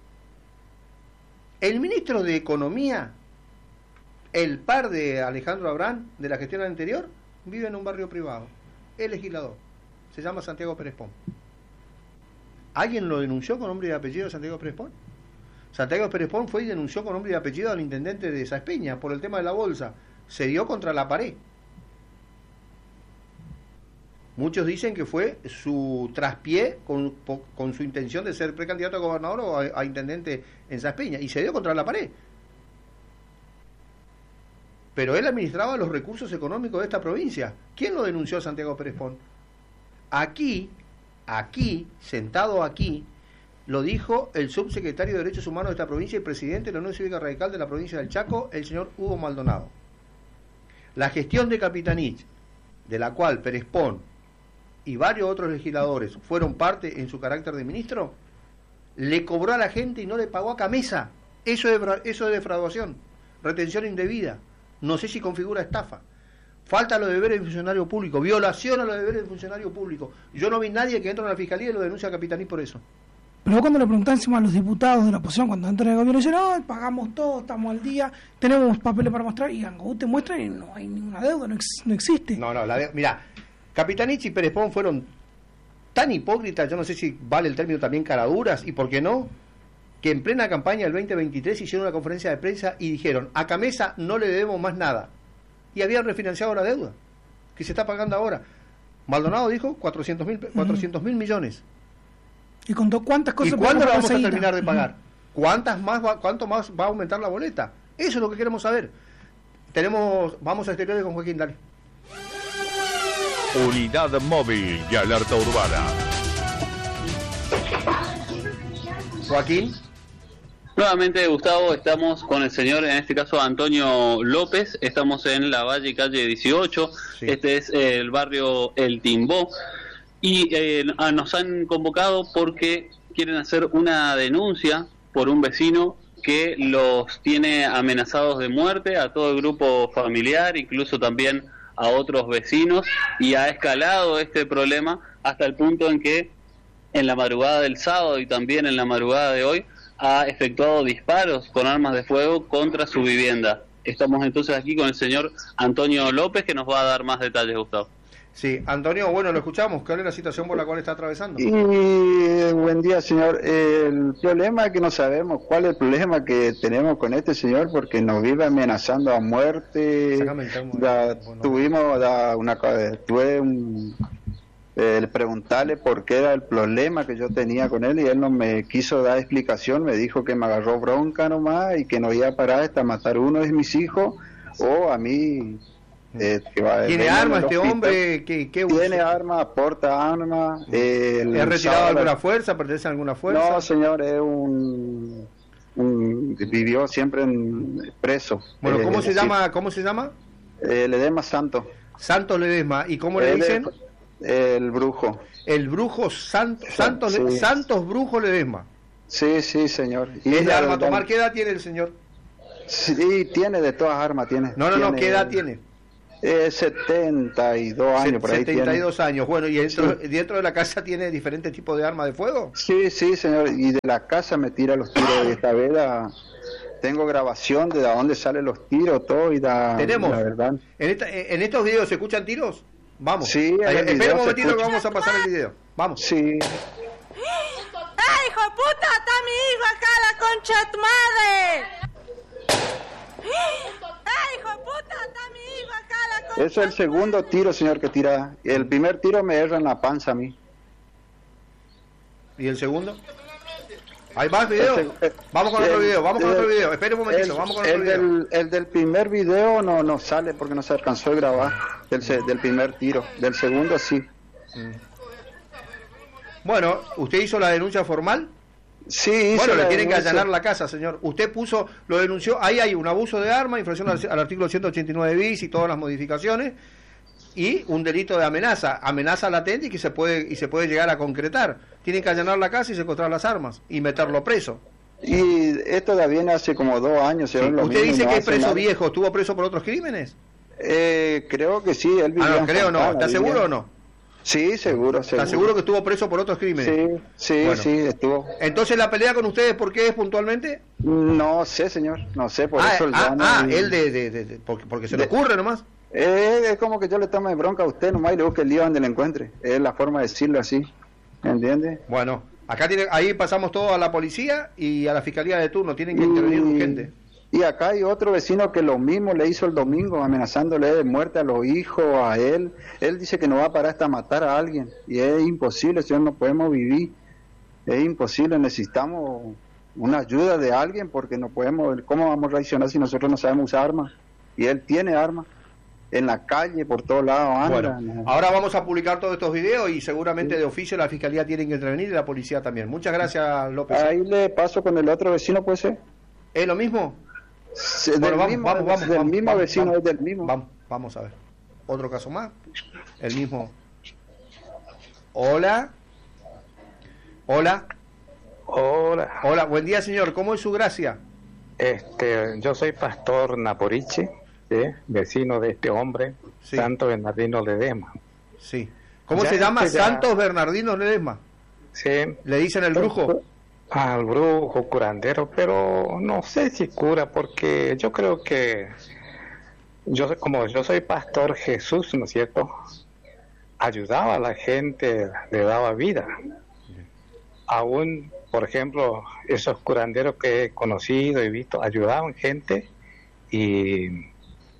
Speaker 2: El ministro de Economía, el par de Alejandro Abraham, de la gestión anterior, vive en un barrio privado. Es legislador. Se llama Santiago Pérez Pon. ¿Alguien lo denunció con nombre y apellido de Santiago Pérez Pon? Santiago Pérez Pon fue y denunció con nombre y apellido al intendente de Sáenz Peña por el tema de la bolsa. Se dio contra la pared. Muchos dicen que fue su traspié con su intención de ser precandidato a gobernador o a intendente en Sáenz Peña. Y se dio contra la pared. Pero él administraba los recursos económicos de esta provincia. ¿Quién lo denunció a Santiago Pérez Pon? Aquí, sentado aquí, lo dijo el subsecretario de Derechos Humanos de esta provincia y presidente de la Unión Cívica Radical de la provincia del Chaco, el señor Hugo Maldonado. La gestión de Capitanich, de la cual Pérez Pon y varios otros legisladores fueron parte en su carácter de ministro, le cobró a la gente y no le pagó a camisa. Eso es defraudación, retención indebida. No sé si configura estafa. Falta a los deberes del funcionario público, violación a los deberes del funcionario público. Yo no vi nadie que entre en la fiscalía y lo denuncia a Capitanich por eso.
Speaker 3: Pero cuando le preguntan encima a los diputados de la oposición, cuando entran en el gobierno, dicen: no, pagamos todo, estamos al día, tenemos papeles para mostrar, y te muestran y no hay ninguna deuda, no existe.
Speaker 2: No, mirá, Capitanich y Pérez Pon fueron tan hipócritas, yo no sé si vale el término también caraduras, y por qué no, que en plena campaña del 2023 hicieron una conferencia de prensa y dijeron: a Camesa no le debemos más nada. Y habían refinanciado la deuda, que se está pagando ahora. Maldonado dijo 400.000 millones.
Speaker 3: Y contó cuántas cosas.
Speaker 2: ¿Y cuándo la vamos a terminar de pagar? ¿Cuánto más va a aumentar la boleta? Eso es lo que queremos saber. Vamos a exteriores con Joaquín, dale.
Speaker 6: Unidad móvil y alerta urbana.
Speaker 2: Joaquín.
Speaker 7: Nuevamente, Gustavo, estamos con el señor, en este caso Antonio López, estamos en la Valle Calle 18, sí. Este es el barrio El Timbó, y nos han convocado porque quieren hacer una denuncia por un vecino que los tiene amenazados de muerte a todo el grupo familiar, incluso también a otros vecinos, y ha escalado este problema hasta el punto en que en la madrugada del sábado y también en la madrugada de hoy ha efectuado disparos con armas de fuego contra su vivienda. Estamos entonces aquí con el señor Antonio López, que nos va a dar más detalles, Gustavo.
Speaker 2: Sí, Antonio, bueno, lo escuchamos. ¿Cuál es la situación por la cual está atravesando?
Speaker 8: Buen día, señor. El problema es que no sabemos cuál es el problema que tenemos con este señor, porque nos vive amenazando a muerte. El preguntarle por qué era el problema que yo tenía con él, y él no me quiso dar explicación, me dijo que me agarró bronca nomás y que no iba a parar hasta matar uno de mis hijos o a mí.
Speaker 2: ¿Tiene armas este hombre? ¿Qué
Speaker 8: tiene armas, porta armas.
Speaker 2: ¿Es retirado de alguna fuerza? ¿Pertenece a alguna fuerza?
Speaker 8: No, señor, es vivió siempre preso.
Speaker 2: Bueno, ¿cómo se llama?
Speaker 8: Ledesma Santos.
Speaker 2: Santos Ledesma. ¿Y cómo le dicen?
Speaker 8: El Brujo.
Speaker 2: El Brujo Santos Brujo Ledesma.
Speaker 8: Sí, sí, señor.
Speaker 2: ¿Es de arma tomar? ¿Qué edad tiene el señor?
Speaker 8: Sí, tiene de todas armas, tiene.
Speaker 2: No, ¿qué edad tiene?
Speaker 8: 72 años, por ahí
Speaker 2: 72 años, bueno, ¿y dentro de la casa tiene diferentes tipos de armas de fuego?
Speaker 8: Sí, sí, señor, y de la casa me tira los tiros de esta vez, tengo grabación de dónde salen los tiros, todo, y
Speaker 2: ¿Tenemos?
Speaker 8: La verdad.
Speaker 2: ¿En estos videos se escuchan tiros? Vamos.
Speaker 8: Sí,
Speaker 2: espera un momentito que vamos a pasar el video. Vamos.
Speaker 8: Sí.
Speaker 9: ¡Ay, hijo de puta! ¡Está mi hijo acá, la concha de tu madre! ¡Ay, hijo de puta! ¡Está mi hijo acá, la concha!
Speaker 8: Ese es el segundo tiro, señor, que tira. El primer tiro me erra en la panza a mí.
Speaker 2: ¿Y el segundo? ¿Hay más videos? Vamos con otro video, Espere un momentito, vamos con otro video.
Speaker 8: El del primer video no sale porque no se alcanzó a grabar, del primer tiro. Del segundo sí.
Speaker 2: Bueno, ¿usted hizo la denuncia formal?
Speaker 8: Sí,
Speaker 2: bueno, le tienen que allanar la casa, señor. Usted lo denunció, ahí hay un abuso de arma, infracción al artículo 189 bis y todas las modificaciones, y un delito de amenaza latente y que se puede llegar a concretar. Tienen que allanar la casa y secuestrar las armas y meterlo preso.
Speaker 8: Y esto ya viene hace como 2 años.
Speaker 2: Sí. ¿Usted dice que es preso viejo? ¿Estuvo preso por otros crímenes?
Speaker 8: Creo que sí. Él
Speaker 2: no creo, no. ¿Está seguro o no?
Speaker 8: Sí, seguro.
Speaker 2: ¿Está seguro que estuvo preso por otros crímenes?
Speaker 8: Sí, bueno. Sí, estuvo.
Speaker 2: Entonces, ¿la pelea con ustedes por qué es puntualmente?
Speaker 8: No sé, señor. No sé, por eso
Speaker 2: él porque se le ocurre nomás.
Speaker 8: Es como que yo le tome bronca a usted nomás y le busque el lío donde le encuentre. Es la forma de decirlo así. ¿Entiende?
Speaker 2: Bueno, ahí pasamos todo a la policía y a la fiscalía de turno. Tienen que intervenir urgente.
Speaker 8: Y acá hay otro vecino que lo mismo le hizo el domingo, amenazándole de muerte a los hijos, a él. Él dice que no va a parar hasta matar a alguien. Y es imposible, señor, no podemos vivir. Es imposible, necesitamos una ayuda de alguien porque no podemos. ¿Cómo vamos a reaccionar si nosotros no sabemos usar armas? Y él tiene armas. En la calle, por todos lados anda.
Speaker 2: Bueno, ahora vamos a publicar todos estos videos y seguramente de oficio la fiscalía tiene que intervenir y la policía también. Muchas gracias, López.
Speaker 8: Ahí le paso con el otro vecino, ¿puede ser?
Speaker 2: ¿Es lo mismo?
Speaker 8: Del mismo vecino, es del mismo.
Speaker 2: Vamos a ver. Otro caso más. El mismo. Hola. Hola. Buen día, señor. ¿Cómo es su gracia?
Speaker 10: Yo soy pastor Naporiche. ¿Sí? Vecino de este hombre, sí. Santos Bernardino Ledesma.
Speaker 2: Sí. ¿Cómo se llama? Santos Bernardino Ledesma.
Speaker 10: Sí.
Speaker 2: ¿Le dicen el brujo?
Speaker 10: Al brujo, curandero, pero no sé si cura, porque yo creo que como yo soy pastor Jesús, ¿no es cierto? Ayudaba a la gente, le daba vida. Aún, por ejemplo, esos curanderos que he conocido y visto, ayudaban gente y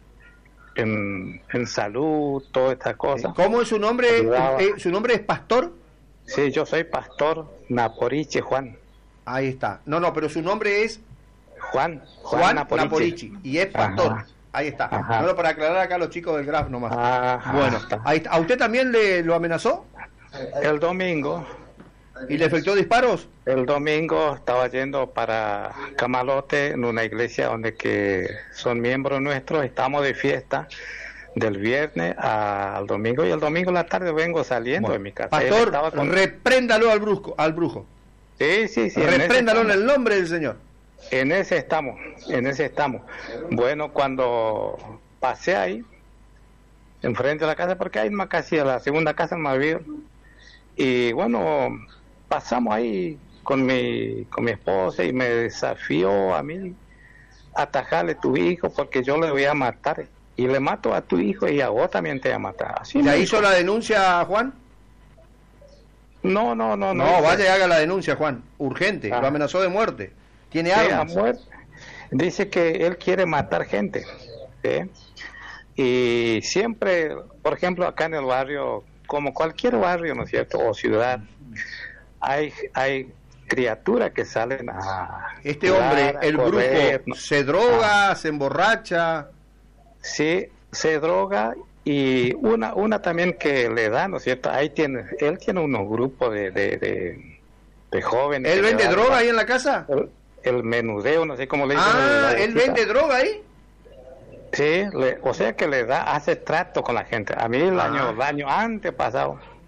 Speaker 10: en salud, todas estas cosas.
Speaker 2: ¿Cómo es su nombre? ¿Su nombre es pastor?
Speaker 10: Sí, yo soy pastor Naporiche Juan.
Speaker 2: Ahí está. No, pero su nombre es
Speaker 10: Juan
Speaker 2: Naporiche. Y es pastor. Ajá. Ahí está. Bueno, para aclarar acá a los chicos del Graf nomás. Bueno, ahí está. ¿A usted también lo amenazó?
Speaker 10: El domingo.
Speaker 2: ¿Y le efectuó disparos?
Speaker 10: El domingo estaba yendo para Camalote, en una iglesia donde que son miembros nuestros. Estamos de fiesta del viernes al domingo, y el domingo en la tarde vengo saliendo de mi casa.
Speaker 2: Pastor, repréndalo al brujo.
Speaker 10: Sí.
Speaker 2: Repréndalo en el nombre del Señor.
Speaker 10: En ese estamos. Bueno, cuando pasé ahí, enfrente de la casa, porque hay más casi la segunda casa en Malvido, y bueno, pasamos ahí con mi esposa y me desafió a mí atajarle a tu hijo porque yo le voy a matar y le mato a tu hijo y a vos también te voy a matar. Así
Speaker 2: ¿Ya hizo la denuncia, Juan?
Speaker 10: No.
Speaker 2: Vaya y haga la denuncia, Juan, urgente. Lo amenazó de muerte. Tiene armas.
Speaker 10: Dice que él quiere matar gente, ¿sí? Y siempre, por ejemplo, acá en el barrio, como cualquier barrio, ¿no es cierto?, o ciudad, hay criaturas que salen a...
Speaker 2: Este hombre, el brujo, ¿no? ¿Se droga, se emborracha?
Speaker 10: Sí, se droga, y una también que le da, ¿no es cierto? Él tiene unos grupos de jóvenes.
Speaker 2: ¿Él vende droga ahí en la casa?
Speaker 10: El menudeo, no sé cómo le dicen.
Speaker 2: ¿Él vende droga ahí?
Speaker 10: Sí, o sea que hace trato con la gente. A mí el año antepasado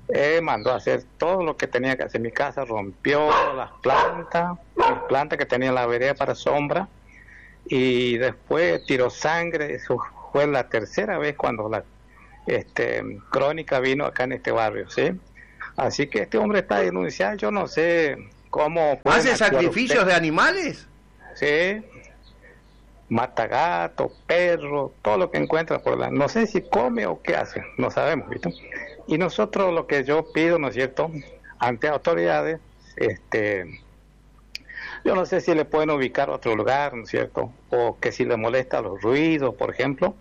Speaker 10: mandó a hacer todo lo que tenía que hacer. Mi casa rompió las plantas que tenía en la vereda para sombra, y después tiró sangre. Eso fue la tercera vez cuando la Crónica vino acá en este barrio, ¿sí? Así que este hombre está denunciado. Yo no sé cómo...
Speaker 2: ¿Hace sacrificios de animales?
Speaker 10: Sí, mata gatos, perros, todo lo que encuentra por la... No sé si come o qué hace, no sabemos, ¿viste? Y nosotros lo que yo pido, ¿no es cierto?, ante autoridades, yo no sé si le pueden ubicar a otro lugar, ¿no es cierto?, o que si le molesta los ruidos, por ejemplo,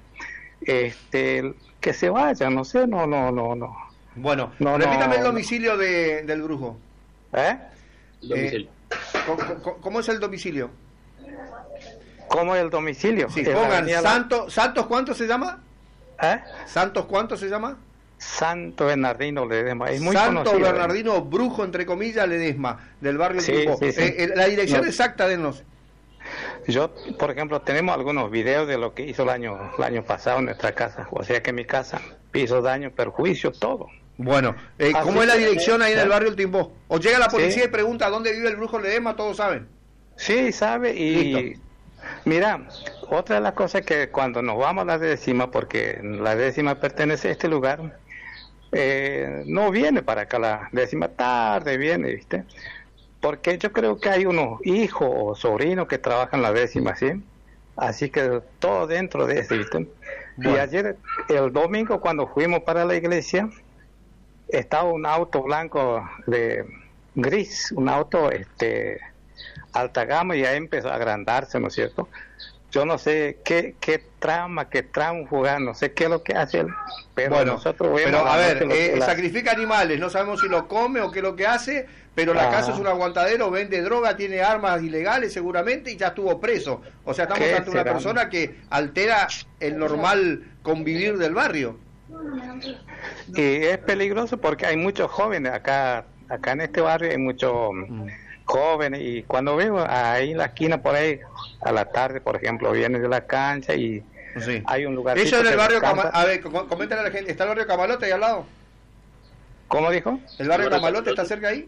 Speaker 10: que se vaya, no sé, no.
Speaker 2: Bueno, repítame el domicilio del brujo.
Speaker 7: Domicilio.
Speaker 2: ¿Cómo es el domicilio?
Speaker 10: ¿Cómo es el domicilio?
Speaker 2: Sí, pongan ¿Santos cuánto se llama? ¿Santos cuánto se llama?
Speaker 10: Santo Bernardino Ledesma. Es muy
Speaker 2: Santo
Speaker 10: conocido,
Speaker 2: Bernardino Brujo, entre comillas, Ledesma, del barrio
Speaker 10: Sí,
Speaker 2: Timbó.
Speaker 10: sí.
Speaker 2: La dirección exacta, denos.
Speaker 10: Yo, por ejemplo, tenemos algunos videos de lo que hizo el año pasado en nuestra casa. O sea que mi casa hizo daño, perjuicio, todo.
Speaker 2: Bueno, ¿cómo es la dirección ahí en el barrio El Timbó? O llega la policía y pregunta dónde vive el Brujo Ledesma, todos saben.
Speaker 10: Sí, sabe. Y
Speaker 2: listo.
Speaker 10: Mira, otra de las cosas que cuando nos vamos a la décima, porque la décima pertenece a este lugar, no viene para acá la décima, tarde viene, ¿viste? Porque yo creo que hay unos hijos o sobrinos que trabajan la décima, ¿sí? Así que todo dentro de ese, ¿viste? Bueno. Y ayer, el domingo, cuando fuimos para la iglesia, estaba un auto blanco de gris, un auto alta gama, y ahí empezó a agrandarse, ¿no es cierto? Yo no sé qué trama jugar, no sé qué es lo que hace él, pero
Speaker 2: bueno,
Speaker 10: nosotros vemos...
Speaker 2: Pero a ver, sacrifica animales, no sabemos si lo come o qué es lo que hace, pero la casa es un aguantadero, vende droga, tiene armas ilegales seguramente, y ya estuvo preso. O sea, estamos ante una persona que altera el normal convivir del barrio.
Speaker 10: Y es peligroso porque hay muchos jóvenes acá en este barrio, hay muchos jóvenes, y cuando veo ahí en la esquina por ahí a la tarde, por ejemplo, vienen de la cancha y sí. Hay un lugar.
Speaker 2: Eso en el barrio a ver, coméntale a la gente, ¿está el barrio Camalote ahí al lado?
Speaker 10: ¿Cómo dijo?
Speaker 2: ¿El barrio Camalote está cerca ahí?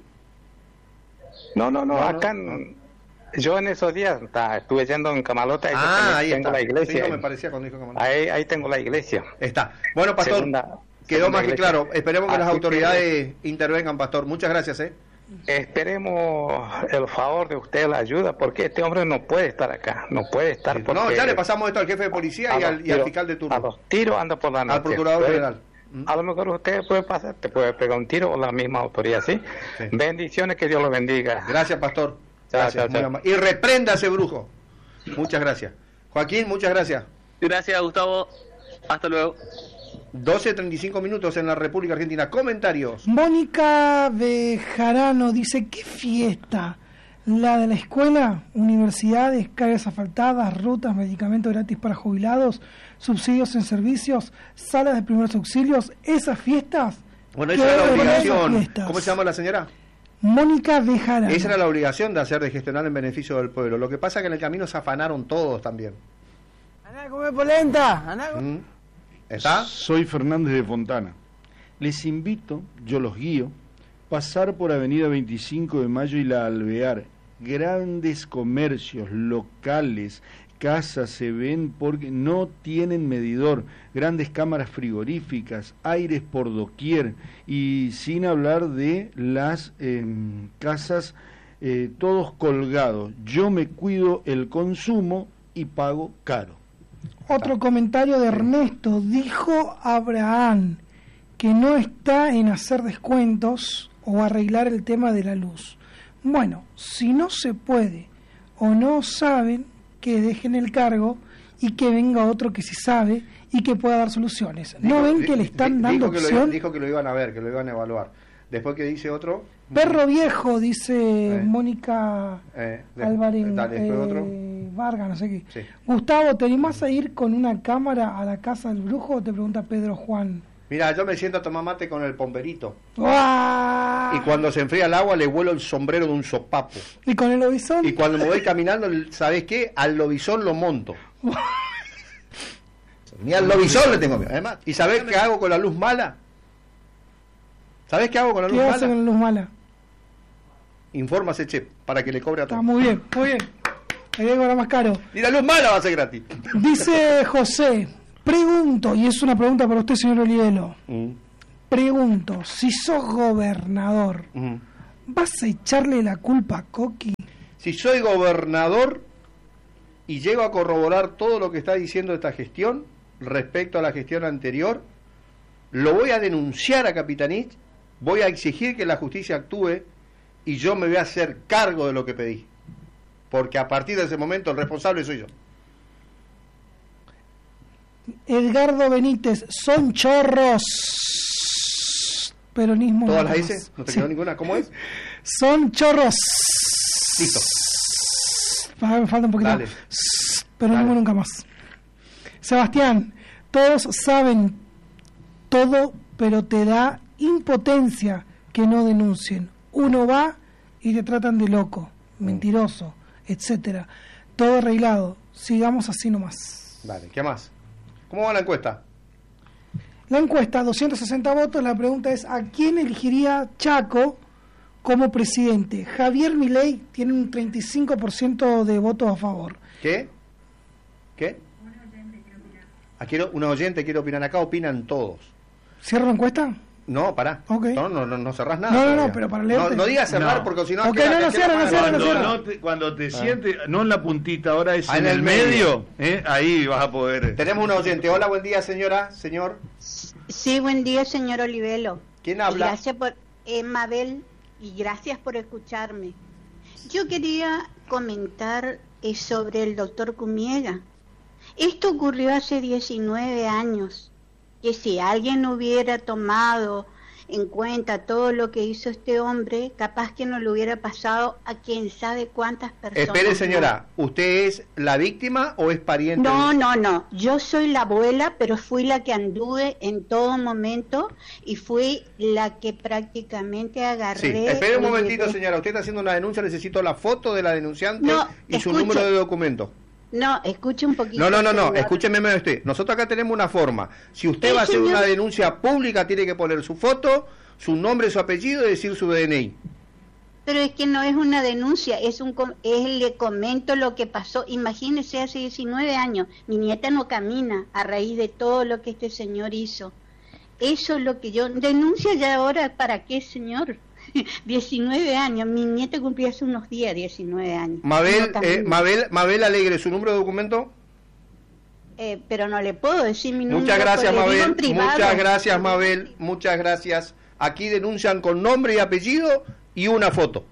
Speaker 10: No, acá no. Yo en esos días estuve yendo en Camalote,
Speaker 2: ahí
Speaker 10: tengo
Speaker 2: está.
Speaker 10: la iglesia.
Speaker 2: Sí, no me parecía cuando dijo Camalote.
Speaker 10: Ahí tengo la iglesia.
Speaker 2: Está. Bueno, pastor, quedó más que claro. Esperemos que las autoridades intervengan, pastor. Muchas gracias,
Speaker 10: Esperemos el favor de usted, la ayuda, porque este hombre no puede estar acá, no puede estar. Porque
Speaker 2: no, ya le pasamos esto al jefe de policía y al fiscal de turno.
Speaker 10: A los tiros anda por la noche.
Speaker 2: Al procurador general.
Speaker 10: A lo mejor usted puede pasar, te puede pegar un tiro, o la misma autoridad, ¿sí? Bendiciones, que Dios lo bendiga.
Speaker 2: Gracias, pastor.
Speaker 10: Gracias.
Speaker 2: Y reprenda a ese brujo. Muchas gracias. Joaquín, muchas gracias.
Speaker 7: Gracias, Gustavo. Hasta luego.
Speaker 2: 12:35 minutos en la República Argentina. Comentarios.
Speaker 3: Mónica Bejarano dice: ¿qué fiesta? La de la escuela, universidades, calles asfaltadas, rutas, medicamentos gratis para jubilados, subsidios en servicios, salas de primeros auxilios, esas fiestas.
Speaker 2: Bueno, esa era la obligación. ¿Cómo se llama la señora?
Speaker 3: Mónica Bejarano.
Speaker 2: Esa era la obligación de hacer, de gestionar en beneficio del pueblo. Lo que pasa es que en el camino se afanaron todos también.
Speaker 11: Andá, come polenta.
Speaker 2: ¿Está?
Speaker 4: Soy Fernández de Fontana. Les invito, yo los guío, pasar por Avenida 25 de Mayo y La Alvear. Grandes comercios, locales, casas se ven porque no tienen medidor, grandes cámaras frigoríficas, aires por doquier, y sin hablar de las casas todos colgados. Yo me cuido el consumo y pago caro.
Speaker 3: Otro comentario de Ernesto: dijo Abraham que no está en hacer descuentos o arreglar el tema de la luz. Bueno, si no se puede o no saben, que dejen el cargo y que venga otro que sí sabe y que pueda dar soluciones. ¿No ven que le están dando opción?
Speaker 2: Dijo que lo iban a ver, que lo iban a evaluar. Después, que dice otro.
Speaker 3: Perro viejo, dice Mónica Álvarez.
Speaker 2: Después otro.
Speaker 3: Vargas, no sé qué.
Speaker 2: Sí.
Speaker 3: Gustavo, ¿te animás a ir con una cámara a la casa del brujo? Te pregunta Pedro Juan.
Speaker 2: Mira, yo me siento a tomar mate con el pomberito.
Speaker 3: ¡Uah!
Speaker 2: Y cuando se enfría el agua le vuelo el sombrero de un sopapo.
Speaker 3: ¿Y con el lobizón?
Speaker 2: Y cuando me voy caminando, ¿sabés qué? Al lobizón lo monto. Ni al lobizón le tengo miedo. Además, ¿y sabés qué hago con la luz mala? ¿Sabés qué hago con la luz
Speaker 3: ¿Qué
Speaker 2: mala?
Speaker 3: hace con la luz mala?
Speaker 2: Informa a Seche para que le cobre a todos.
Speaker 3: Está muy bien, muy bien. Hay que cobrar más caro.
Speaker 2: Y la luz mala va a ser gratis.
Speaker 3: Dice José, pregunto, y es una pregunta para usted, señor Olivelo. Pregunto, si sos gobernador, ¿vas a echarle la culpa a Coqui?
Speaker 2: Si soy gobernador y llego a corroborar todo lo que está diciendo esta gestión respecto a la gestión anterior, lo voy a denunciar a Capitanich, voy a exigir que la justicia actúe y yo me voy a hacer cargo de lo que pedí. Porque a partir de ese momento el responsable soy yo.
Speaker 3: Edgardo Benítez, son chorros. Peronismo.
Speaker 2: ¿Todas las S? ¿No te quedó ninguna? ¿Cómo es?
Speaker 3: Son chorros.
Speaker 2: Listo.
Speaker 3: Me falta un poquito.
Speaker 2: Dale.
Speaker 3: Peronismo nunca más. Sebastián, todos saben todo, pero te da impotencia que no denuncien. Uno va y te tratan de loco, mentiroso, etcétera. Todo arreglado. Sigamos así nomás.
Speaker 2: Dale, ¿qué más? ¿Cómo va la encuesta?
Speaker 3: La encuesta, 260 votos. La pregunta es, ¿a quién elegiría Chaco como presidente? Javier Milei tiene un 35% de votos a favor.
Speaker 2: ¿Qué? Un oyente quiere opinar. Acá opinan todos.
Speaker 3: ¿Cierro la encuesta?
Speaker 2: No, pará.
Speaker 3: Okay.
Speaker 2: No cerrás nada.
Speaker 3: No, pero para leerte.
Speaker 2: No digas cerrar porque si no...
Speaker 3: Ok, no cierra.
Speaker 4: Cuando te sientes, no en la puntita, ahora es
Speaker 2: en
Speaker 4: el medio, ahí vas a poder...
Speaker 2: Tenemos un oyente. Hola, buen día, señora, señor.
Speaker 12: Sí, buen día, señor Olivelo.
Speaker 2: ¿Quién habla?
Speaker 12: Gracias por... Mabel, y gracias por escucharme. Yo quería comentar sobre el doctor Cumiega. Esto ocurrió hace 19 años. Que si alguien hubiera tomado en cuenta todo lo que hizo este hombre, capaz que no le hubiera pasado a quién sabe cuántas personas.
Speaker 2: Espere, señora, ¿usted es la víctima o es pariente?
Speaker 12: No, yo soy la abuela, pero fui la que anduve en todo momento y fui la que prácticamente agarré...
Speaker 2: Sí, espere un momentito, señora, usted está haciendo una denuncia, necesito la foto de la denunciante y su número de documento.
Speaker 12: No, escuche un poquito.
Speaker 2: No, escúcheme usted. Nosotros acá tenemos una forma. Si usted va a hacer una denuncia pública, tiene que poner su foto, su nombre, su apellido y decir su DNI.
Speaker 12: Pero es que no es una denuncia, le comento lo que pasó. Imagínese, hace 19 años, mi nieta no camina a raíz de todo lo que este señor hizo. Eso es lo que yo... ¿Denuncia ya ahora para qué, señor? 19 años, mi nieta cumplió hace unos días 19 años.
Speaker 2: Mabel Alegre, ¿su número de documento?
Speaker 12: Pero no le puedo decir mi número.
Speaker 2: Muchas gracias, Mabel. Muchas gracias, Mabel. Muchas gracias. Aquí denuncian con nombre y apellido y una foto.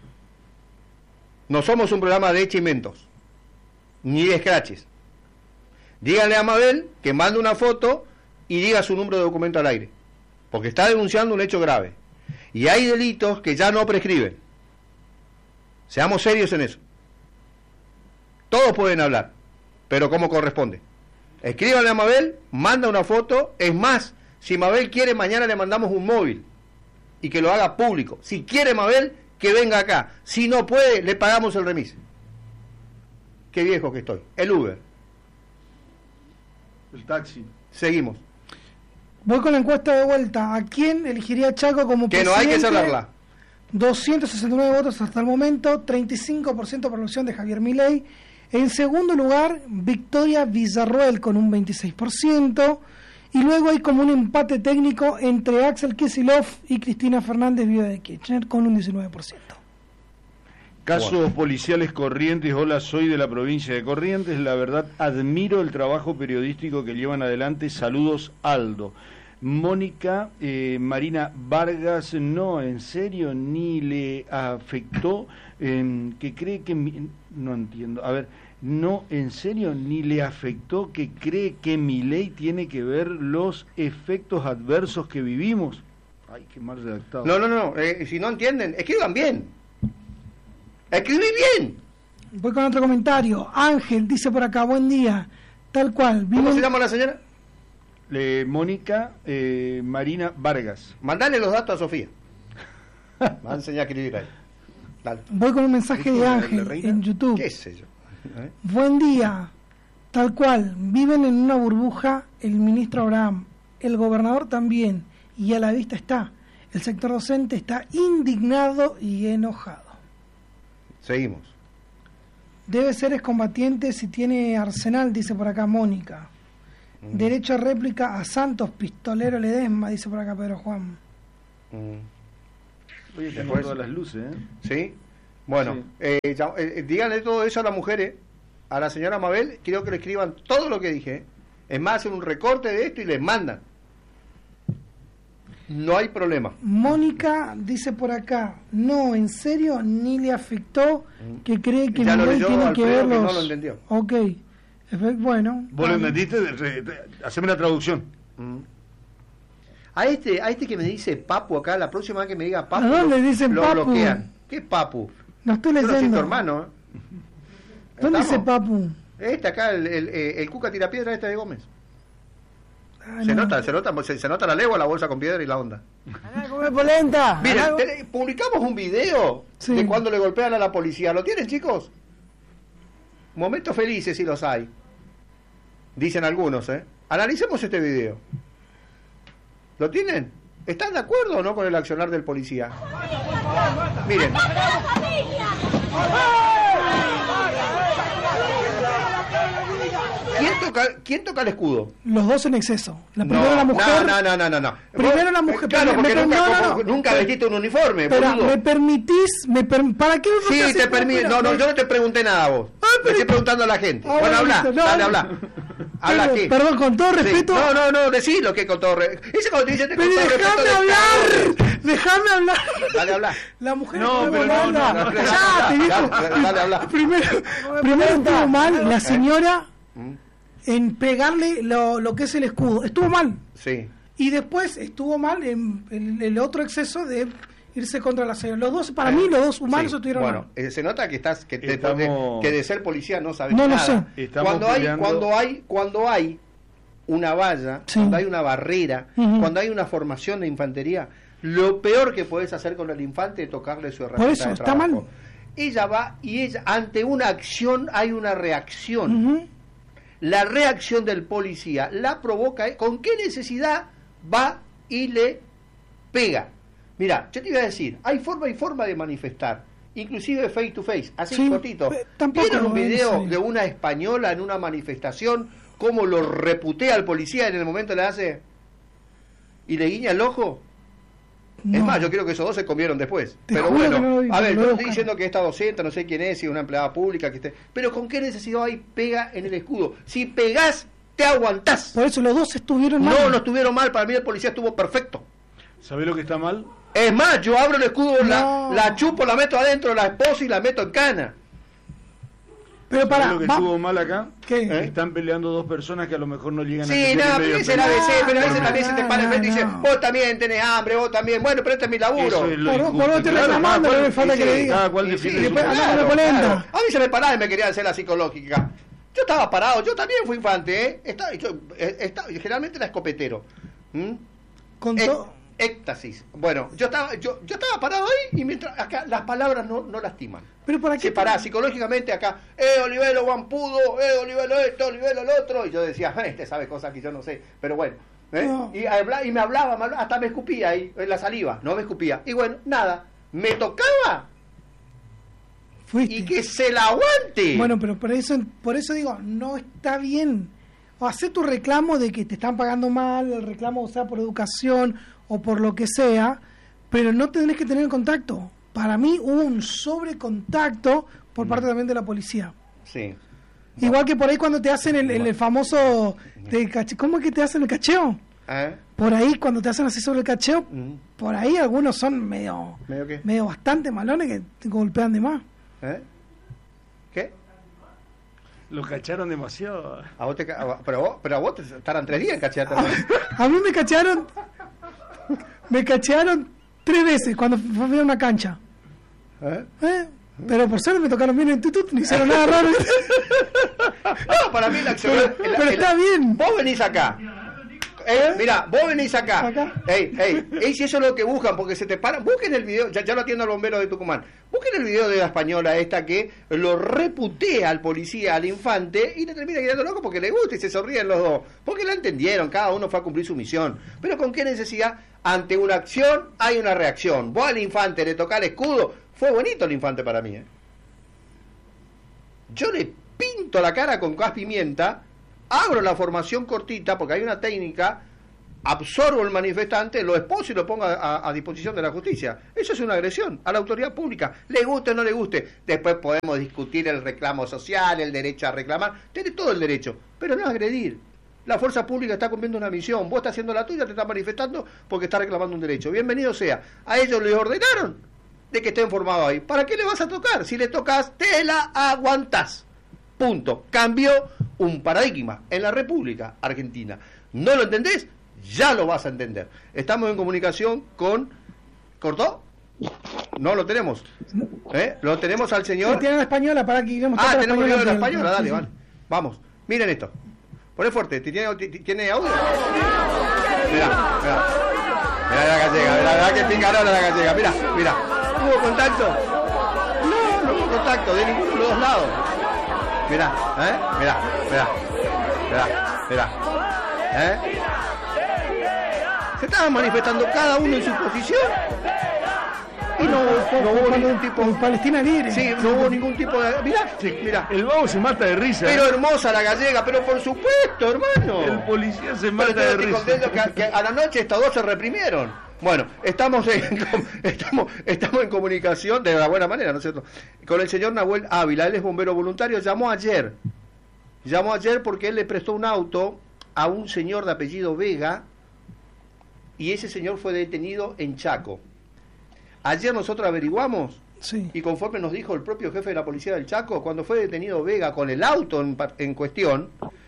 Speaker 2: No somos un programa de hechimentos, ni de scratches. Díganle a Mabel que mande una foto y diga su número de documento al aire, porque está denunciando un hecho grave. Y hay delitos que ya no prescriben. Seamos serios en eso. Todos pueden hablar, pero como corresponde. Escríbanle a Mabel, manda una foto. Es más, si Mabel quiere, mañana le mandamos un móvil y que lo haga público. Si quiere Mabel, que venga acá. Si no puede, le pagamos el remis. Qué viejo que estoy. El Uber.
Speaker 4: El taxi.
Speaker 2: Seguimos.
Speaker 3: Voy con la encuesta de vuelta. ¿A quién elegiría Chaco como presidente?
Speaker 2: Que no hay que cerrarla.
Speaker 3: 269 votos hasta el momento, 35% por la opción de Javier Milei. En segundo lugar, Victoria Villarroel con un 26%. Y luego hay como un empate técnico entre Axel Kicillof y Cristina Fernández, viuda de Kirchner, con un 19%.
Speaker 4: Casos policiales Corrientes. Hola, soy de la provincia de Corrientes. La verdad, admiro el trabajo periodístico que llevan adelante. Saludos, Aldo. Mónica Marina Vargas, no, en serio, ni le afectó, que cree que... no entiendo, a ver, no, en serio, ni le afectó que cree que Milei tiene que ver los efectos adversos que vivimos. Ay, qué mal redactado.
Speaker 2: No, si no entienden, escriban bien. ¡Escribí bien!
Speaker 3: Voy con otro comentario. Ángel dice por acá, buen día. Tal cual.
Speaker 2: ¿Cómo se llama la señora?
Speaker 4: Mónica Marina Vargas.
Speaker 2: Mandale los datos a Sofía. Me va a enseñar a escribir ahí. Dale.
Speaker 3: Voy con un mensaje de Ángel en YouTube.
Speaker 2: ¿Qué sé yo?
Speaker 3: Buen día. Tal cual. Viven en una burbuja el ministro Abraham, el gobernador también, y a la vista está. El sector docente está indignado y enojado.
Speaker 2: Seguimos.
Speaker 3: Debe ser excombatiente si tiene arsenal, dice por acá Mónica. Derecho a réplica a Santos, pistolero Ledesma, dice por acá Pedro Juan.
Speaker 4: Oye, tengo todas las luces, ¿eh?
Speaker 2: ¿Sí? Bueno,
Speaker 4: Sí.
Speaker 2: Díganle todo eso a las mujeres, a la señora Mabel, quiero que le escriban todo lo que dije. Es más, hacen un recorte de esto y les mandan. No hay problema.
Speaker 3: Mónica dice por acá, no, en serio, ni le afectó, que cree que
Speaker 2: Ya lo
Speaker 3: Miguel
Speaker 2: leyó
Speaker 3: tiene que
Speaker 2: Alfredo,
Speaker 3: ver
Speaker 2: que
Speaker 3: los...
Speaker 2: no lo entendió.
Speaker 3: Ok, bueno.
Speaker 4: ¿Vos lo entendiste? Haceme la traducción.
Speaker 2: A este que me dice Papu acá, la próxima vez que me diga Papu,
Speaker 3: ¿A dónde dicen
Speaker 2: lo
Speaker 3: Papu?
Speaker 2: bloquean. ¿Qué es Papu?
Speaker 3: No estoy
Speaker 2: Yo no soy tu
Speaker 3: leyendo.
Speaker 2: hermano.
Speaker 3: ¿Dónde
Speaker 2: ¿Estamos?
Speaker 3: dice Papu?
Speaker 2: Este acá, el Cuca Tirapiedra, este de Gómez.
Speaker 3: Ah,
Speaker 2: Se
Speaker 3: no.
Speaker 2: nota la legua, la bolsa con piedra y la onda.
Speaker 11: Andá a comer polenta.
Speaker 2: Miren,
Speaker 11: Andá a-
Speaker 2: publicamos un video
Speaker 3: Sí.
Speaker 2: de cuando le golpean a la policía. ¿Lo tienen, chicos? Momentos felices si los hay. Dicen algunos, ¿eh? Analicemos este video. ¿Lo tienen? ¿Están de acuerdo o no con el accionar del policía? Miren. ¿Quién toca el escudo?
Speaker 3: Los dos en exceso. La primera la mujer.
Speaker 2: No.
Speaker 3: Primero la mujer.
Speaker 2: Claro, porque
Speaker 3: no.
Speaker 2: nunca vestiste un uniforme,
Speaker 3: Espera,
Speaker 2: boludo.
Speaker 3: ¿me permitís? ¿Para qué
Speaker 2: Sí,
Speaker 3: me
Speaker 2: te permito. No, yo no te pregunté nada a vos. Le estoy preguntando a la gente.
Speaker 3: Ah,
Speaker 2: Bueno,
Speaker 3: bueno,
Speaker 2: habla,
Speaker 3: listo, no,
Speaker 2: dale,
Speaker 3: no.
Speaker 2: habla. Habla, ¿qué?
Speaker 3: Perdón, con todo
Speaker 2: Sí.
Speaker 3: respeto.
Speaker 2: No, decilo que con todo respeto. Ese cuando te dice con
Speaker 3: Pero
Speaker 2: todo respeto.
Speaker 3: déjame hablar. Déjame hablar.
Speaker 2: Dale, habla.
Speaker 3: La mujer
Speaker 4: No, pero no,
Speaker 3: Cállate, viejo.
Speaker 2: Dale, habla.
Speaker 3: Primero estuvo mal la señora en pegarle lo que es el escudo. Estuvo mal.
Speaker 2: Sí.
Speaker 3: Y después estuvo mal en el otro exceso de irse contra la señora. Los dos, para mí, los dos humanos
Speaker 2: Sí.
Speaker 3: estuvieron
Speaker 2: Bueno,
Speaker 3: mal.
Speaker 2: se nota que
Speaker 4: Estamos-
Speaker 2: que de ser policía no sabes
Speaker 3: No lo
Speaker 2: nada.
Speaker 3: sé.
Speaker 4: Estamos peleando-
Speaker 2: Cuando hay una valla,
Speaker 3: Sí.
Speaker 2: cuando hay una barrera,
Speaker 3: Ujú.
Speaker 2: cuando hay una formación de infantería, lo peor que podés hacer con el infante es tocarle su herramienta
Speaker 3: Por eso,
Speaker 2: de
Speaker 3: está
Speaker 2: trabajo.
Speaker 3: mal.
Speaker 2: Ella va y ante una acción hay una reacción.
Speaker 3: Ujú.
Speaker 2: La reacción del policía la provoca. ¿Con qué necesidad va y le pega? Mira, yo te iba a decir, hay forma y forma de manifestar, inclusive face to face, así
Speaker 3: Sí,
Speaker 2: cortito.
Speaker 3: tampoco
Speaker 2: ¿Vieron un
Speaker 3: es
Speaker 2: video
Speaker 3: necesario.
Speaker 2: de una española en una manifestación, cómo lo reputea al policía en el momento le hace y le guiña el ojo?
Speaker 3: No.
Speaker 2: Es más, yo creo que esos dos se comieron después.
Speaker 3: Te
Speaker 2: Pero
Speaker 3: juro
Speaker 2: bueno,
Speaker 3: que no lo vi,
Speaker 2: a ver,
Speaker 3: lo
Speaker 2: yo
Speaker 3: voy a
Speaker 2: estoy
Speaker 3: buscar.
Speaker 2: diciendo que esta docente, no sé quién es, si es una empleada pública, que esté. Pero ¿con qué necesidad hay pega en el escudo? Si pegás, te aguantás.
Speaker 3: Por eso los dos estuvieron mal.
Speaker 2: No estuvieron mal, para mí el policía estuvo perfecto.
Speaker 4: ¿Sabés lo que está mal?
Speaker 2: Es más, yo abro el escudo,
Speaker 3: No.
Speaker 2: la chupo, la meto adentro, la esposo y la meto en cana.
Speaker 3: Pero
Speaker 4: ¿Sabés
Speaker 3: para,
Speaker 4: lo que estuvo mal acá?
Speaker 3: ¿qué?
Speaker 2: ¿Eh?
Speaker 4: Están peleando dos personas que a lo mejor no llegan a
Speaker 2: Sí,
Speaker 4: ser
Speaker 2: nada,
Speaker 4: medio
Speaker 2: pero ese es el
Speaker 4: pelear.
Speaker 2: ABC, pero a veces
Speaker 3: No,
Speaker 2: también se te para enfrente y dice,
Speaker 3: no.
Speaker 2: vos también tenés hambre, vos también, bueno, pero este es mi laburo.
Speaker 4: Eso es lo
Speaker 3: Por
Speaker 4: injusto.
Speaker 3: vos te
Speaker 4: Claro,
Speaker 3: reclamando,
Speaker 4: cada
Speaker 3: no me
Speaker 4: cual-
Speaker 3: falta que le
Speaker 4: sí,
Speaker 3: diga.
Speaker 4: cada cual
Speaker 2: Y
Speaker 4: defiende
Speaker 3: sí,
Speaker 4: su
Speaker 3: después
Speaker 4: postura.
Speaker 3: andá con la polenta.
Speaker 2: A mí se me paraba y me querían hacer la psicológica. Yo estaba parado, yo también fui infante, ¿eh? Generalmente era escopetero.
Speaker 3: Con todo.
Speaker 2: Éxtasis. Bueno, yo estaba parado ahí y mientras acá las palabras no lastiman.
Speaker 3: Pero para qué.
Speaker 2: Se pará psicológicamente acá, Olivelo Guampudo, Olivelo esto, Olivelo lo otro, y yo decía, este sabe cosas que yo no sé, pero bueno.
Speaker 3: No.
Speaker 2: Y me hablaba, hasta me escupía ahí, en la saliva, no me escupía. Y bueno, nada, me tocaba
Speaker 3: Fuiste.
Speaker 2: y que se la aguante.
Speaker 3: Bueno, pero por eso digo, no está bien. O hacer tu reclamo de que te están pagando mal, el reclamo sea por educación o por lo que sea, pero no tenés que tener contacto. Para mí hubo un sobrecontacto por parte también de la policía.
Speaker 2: Sí.
Speaker 3: Igual que por ahí cuando te hacen el famoso... ¿Cómo es que te hacen el cacheo?
Speaker 2: ¿Eh?
Speaker 3: Por ahí cuando te hacen así sobre el cacheo,
Speaker 2: Mm.
Speaker 3: por ahí algunos son medio
Speaker 2: ¿Medio qué?
Speaker 3: bastante malones que te golpean de más.
Speaker 2: ¿Eh? ¿Qué?
Speaker 4: Lo cacharon demasiado.
Speaker 2: ¿A vos pero a vos te estarán 3 días cacheate.
Speaker 3: A mí me cachearon 3 veces cuando fui a una cancha.
Speaker 2: ¿Eh?
Speaker 3: Pero por suerte me tocaron bien en tutut, no hicieron nada raro.
Speaker 2: No, para mí la acción...
Speaker 3: Pero está bien.
Speaker 2: Vos venís acá. Mira, vos venís acá. Ey, si eso es lo que buscan, porque se te paran. Busquen el video, ya lo atiendo al bombero de Tucumán. Busquen el video de la española esta que lo reputea al policía, al infante, y le termina quedando loco porque le gusta y se sonríen los dos. Porque la entendieron, cada uno fue a cumplir su misión. Pero ¿con qué necesidad? Ante una acción hay una reacción. Vos al infante le tocás el escudo. Fue bonito el infante para mí, Yo le pinto la cara con gas pimienta, abro la formación cortita, porque hay una técnica, absorbo el manifestante, lo esposo y lo pongo a disposición de la justicia. Eso es una agresión a la autoridad pública, le guste o no le guste. Después podemos discutir el reclamo social, el derecho a reclamar, tiene todo el derecho, pero no agredir. La fuerza pública está cumpliendo una misión, vos estás haciendo la tuya, te estás manifestando porque estás reclamando un derecho. Bienvenido sea. A ellos les ordenaron de que estén formados ahí. ¿Para qué le vas a tocar? Si le tocas, te la aguantás. Punto. Cambió un paradigma en la República Argentina. ¿No lo entendés? Ya lo vas a entender. Estamos en comunicación con... ¿Cortó? No lo tenemos. Lo tenemos al señor...
Speaker 3: Tiene la española para que iremos.
Speaker 2: Tenemos video de la española, dale, sí. Vale. Vamos, miren esto. Poné fuerte, ¿tiene audio? Mirá la gallega, mirá que pingarona la gallega, mirá. ¿Hubo contacto? No hubo contacto de ninguno de los dos lados. Mirá. Se estaban manifestando cada uno en su posición. Y no hubo ningún tipo de...
Speaker 3: Palestina libre.
Speaker 2: Sí, no hubo ningún tipo de... Mirá.
Speaker 4: El vago se mata de risa.
Speaker 2: Pero hermosa la gallega, pero por supuesto, hermano.
Speaker 4: El policía se mata de risa.
Speaker 2: Estoy contento que a la noche estos dos se reprimieron. Bueno, estamos en comunicación de la buena manera, ¿no es cierto? Con el señor Nahuel Ávila, él es bombero voluntario, llamó ayer porque él le prestó un auto a un señor de apellido Vega y ese señor fue detenido en Chaco. Ayer nosotros averiguamos, y conforme nos dijo el propio jefe de la policía del Chaco, cuando fue detenido Vega con el auto en cuestión,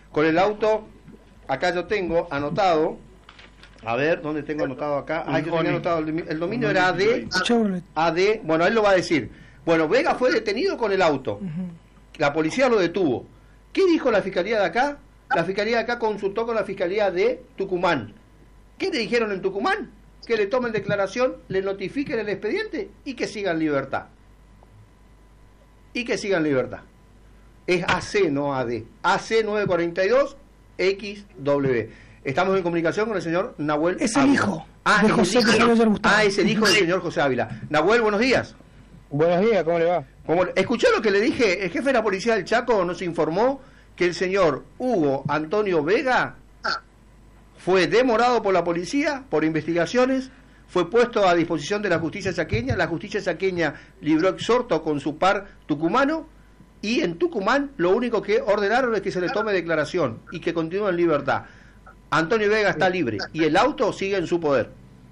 Speaker 2: acá yo tengo anotado, a ver, ¿dónde tengo anotado acá? Yo tenía anotado, el dominio era AD, bueno, él lo va a decir. Bueno, Vega fue detenido con el auto, la policía lo detuvo. ¿Qué dijo la fiscalía de acá? La fiscalía de acá consultó con la fiscalía de Tucumán. ¿Qué le dijeron en Tucumán? Que le tomen declaración, le notifiquen el expediente y que sigan libertad. Es AC, no AD. AC 942 XW. Estamos en comunicación con el señor Nahuel Ávila.
Speaker 3: Es el hijo de José Gustavo.
Speaker 2: Es el hijo del señor José Ávila. Nahuel, buenos días.
Speaker 13: Buenos días, ¿cómo le va?
Speaker 2: ¿Escuchó lo que le dije? El jefe de la policía del Chaco nos informó que el señor Hugo Antonio Vega fue demorado por la policía, por investigaciones, fue puesto a disposición de la justicia chaqueña, la justicia chaqueña libró exhorto con su par tucumano, y en Tucumán lo único que ordenaron es que se le tome declaración y que continúe en libertad. Antonio Vega está libre y el auto sigue en su poder.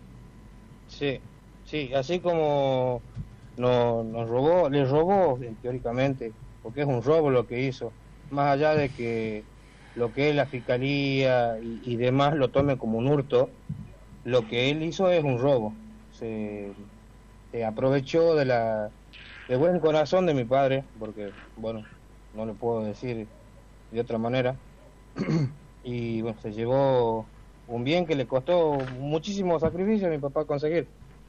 Speaker 13: Sí, así como les robó teóricamente, porque es un robo lo que hizo, más allá de que lo que es la fiscalía y demás lo tome como un hurto, lo que él hizo es un robo. Se aprovechó de buen corazón de mi padre, porque, bueno, no le puedo decir de otra manera, y bueno, se llevó un bien que le costó muchísimo sacrificio a mi papá conseguir.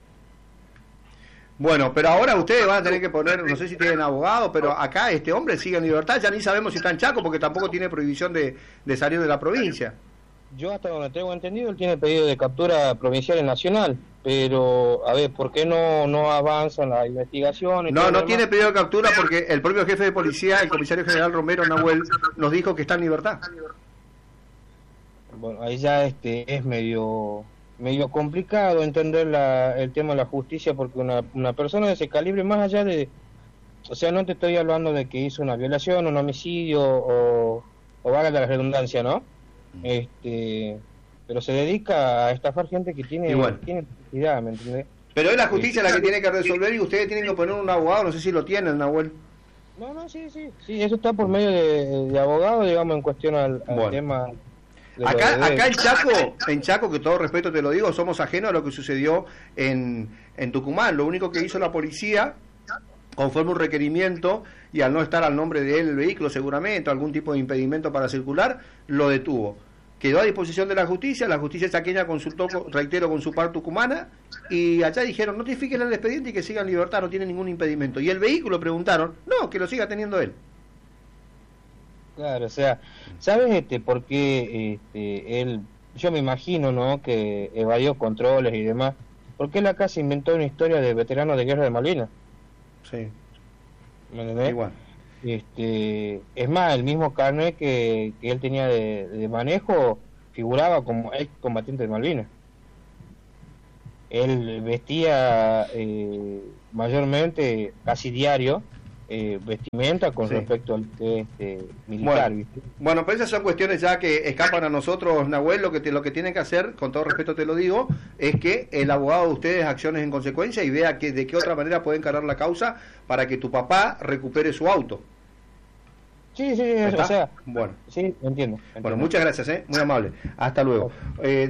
Speaker 2: Bueno, pero ahora ustedes van a tener que poner, no sé si tienen abogado, pero acá este hombre sigue en libertad, ya ni sabemos si está en Chaco porque tampoco tiene prohibición de salir de la provincia.
Speaker 13: Yo hasta donde tengo entendido, él tiene pedido de captura provincial y nacional, pero a ver, ¿por qué no avanzan las investigaciones?
Speaker 2: No tiene pedido de captura porque el propio jefe de policía, el comisario general Romero Nahuel, nos dijo que está en libertad.
Speaker 13: Bueno, ahí ya es medio complicado entender el tema de la justicia, porque una persona de ese calibre, más allá de, o sea, no te estoy hablando de que hizo una violación, un homicidio o valga la redundancia, ¿no? Pero se dedica a estafar gente que tiene necesidad, ¿me entiendes?
Speaker 2: Pero es la justicia la que tiene que resolver y ustedes tienen que poner un abogado, no sé si lo tienen, Nahuel.
Speaker 13: No, sí, eso está por medio de abogado, digamos, en cuestión al tema.
Speaker 2: Acá en Chaco, que todo respeto te lo digo, somos ajenos a lo que sucedió en Tucumán. Lo único que hizo la policía, conforme un requerimiento, y al no estar al nombre de él el vehículo seguramente, algún tipo de impedimento para circular, lo detuvo. quedó a disposición de la justicia chaqueña consultó, reitero, con su par tucumana, y allá dijeron, notifiquen el expediente y que siga en libertad, no tiene ningún impedimento. Y el vehículo preguntaron, no, que lo siga teniendo él.
Speaker 13: Claro, o sea, ¿sabes por qué él, yo me imagino, ¿no?, que evadió controles y demás? Porque él acá se inventó una historia de veterano de guerra de Malvinas.
Speaker 2: Sí.
Speaker 13: ¿Me entendés?
Speaker 2: Igual.
Speaker 13: Es más, el mismo carnet que él tenía de manejo figuraba como ex combatiente de Malvinas. Él vestía mayormente, casi diario, vestimenta con respecto al que militar.
Speaker 2: Bueno, pero esas son cuestiones ya que escapan a nosotros, Nahuel. Lo que tienen que hacer, con todo respeto te lo digo, es que el abogado de ustedes acciones en consecuencia y vea de qué otra manera puede encarar la causa para que tu papá recupere su auto.
Speaker 13: Sí, o sea,
Speaker 2: bueno,
Speaker 13: sí, entiendo.
Speaker 2: Bueno, muchas gracias, muy amable. Hasta luego.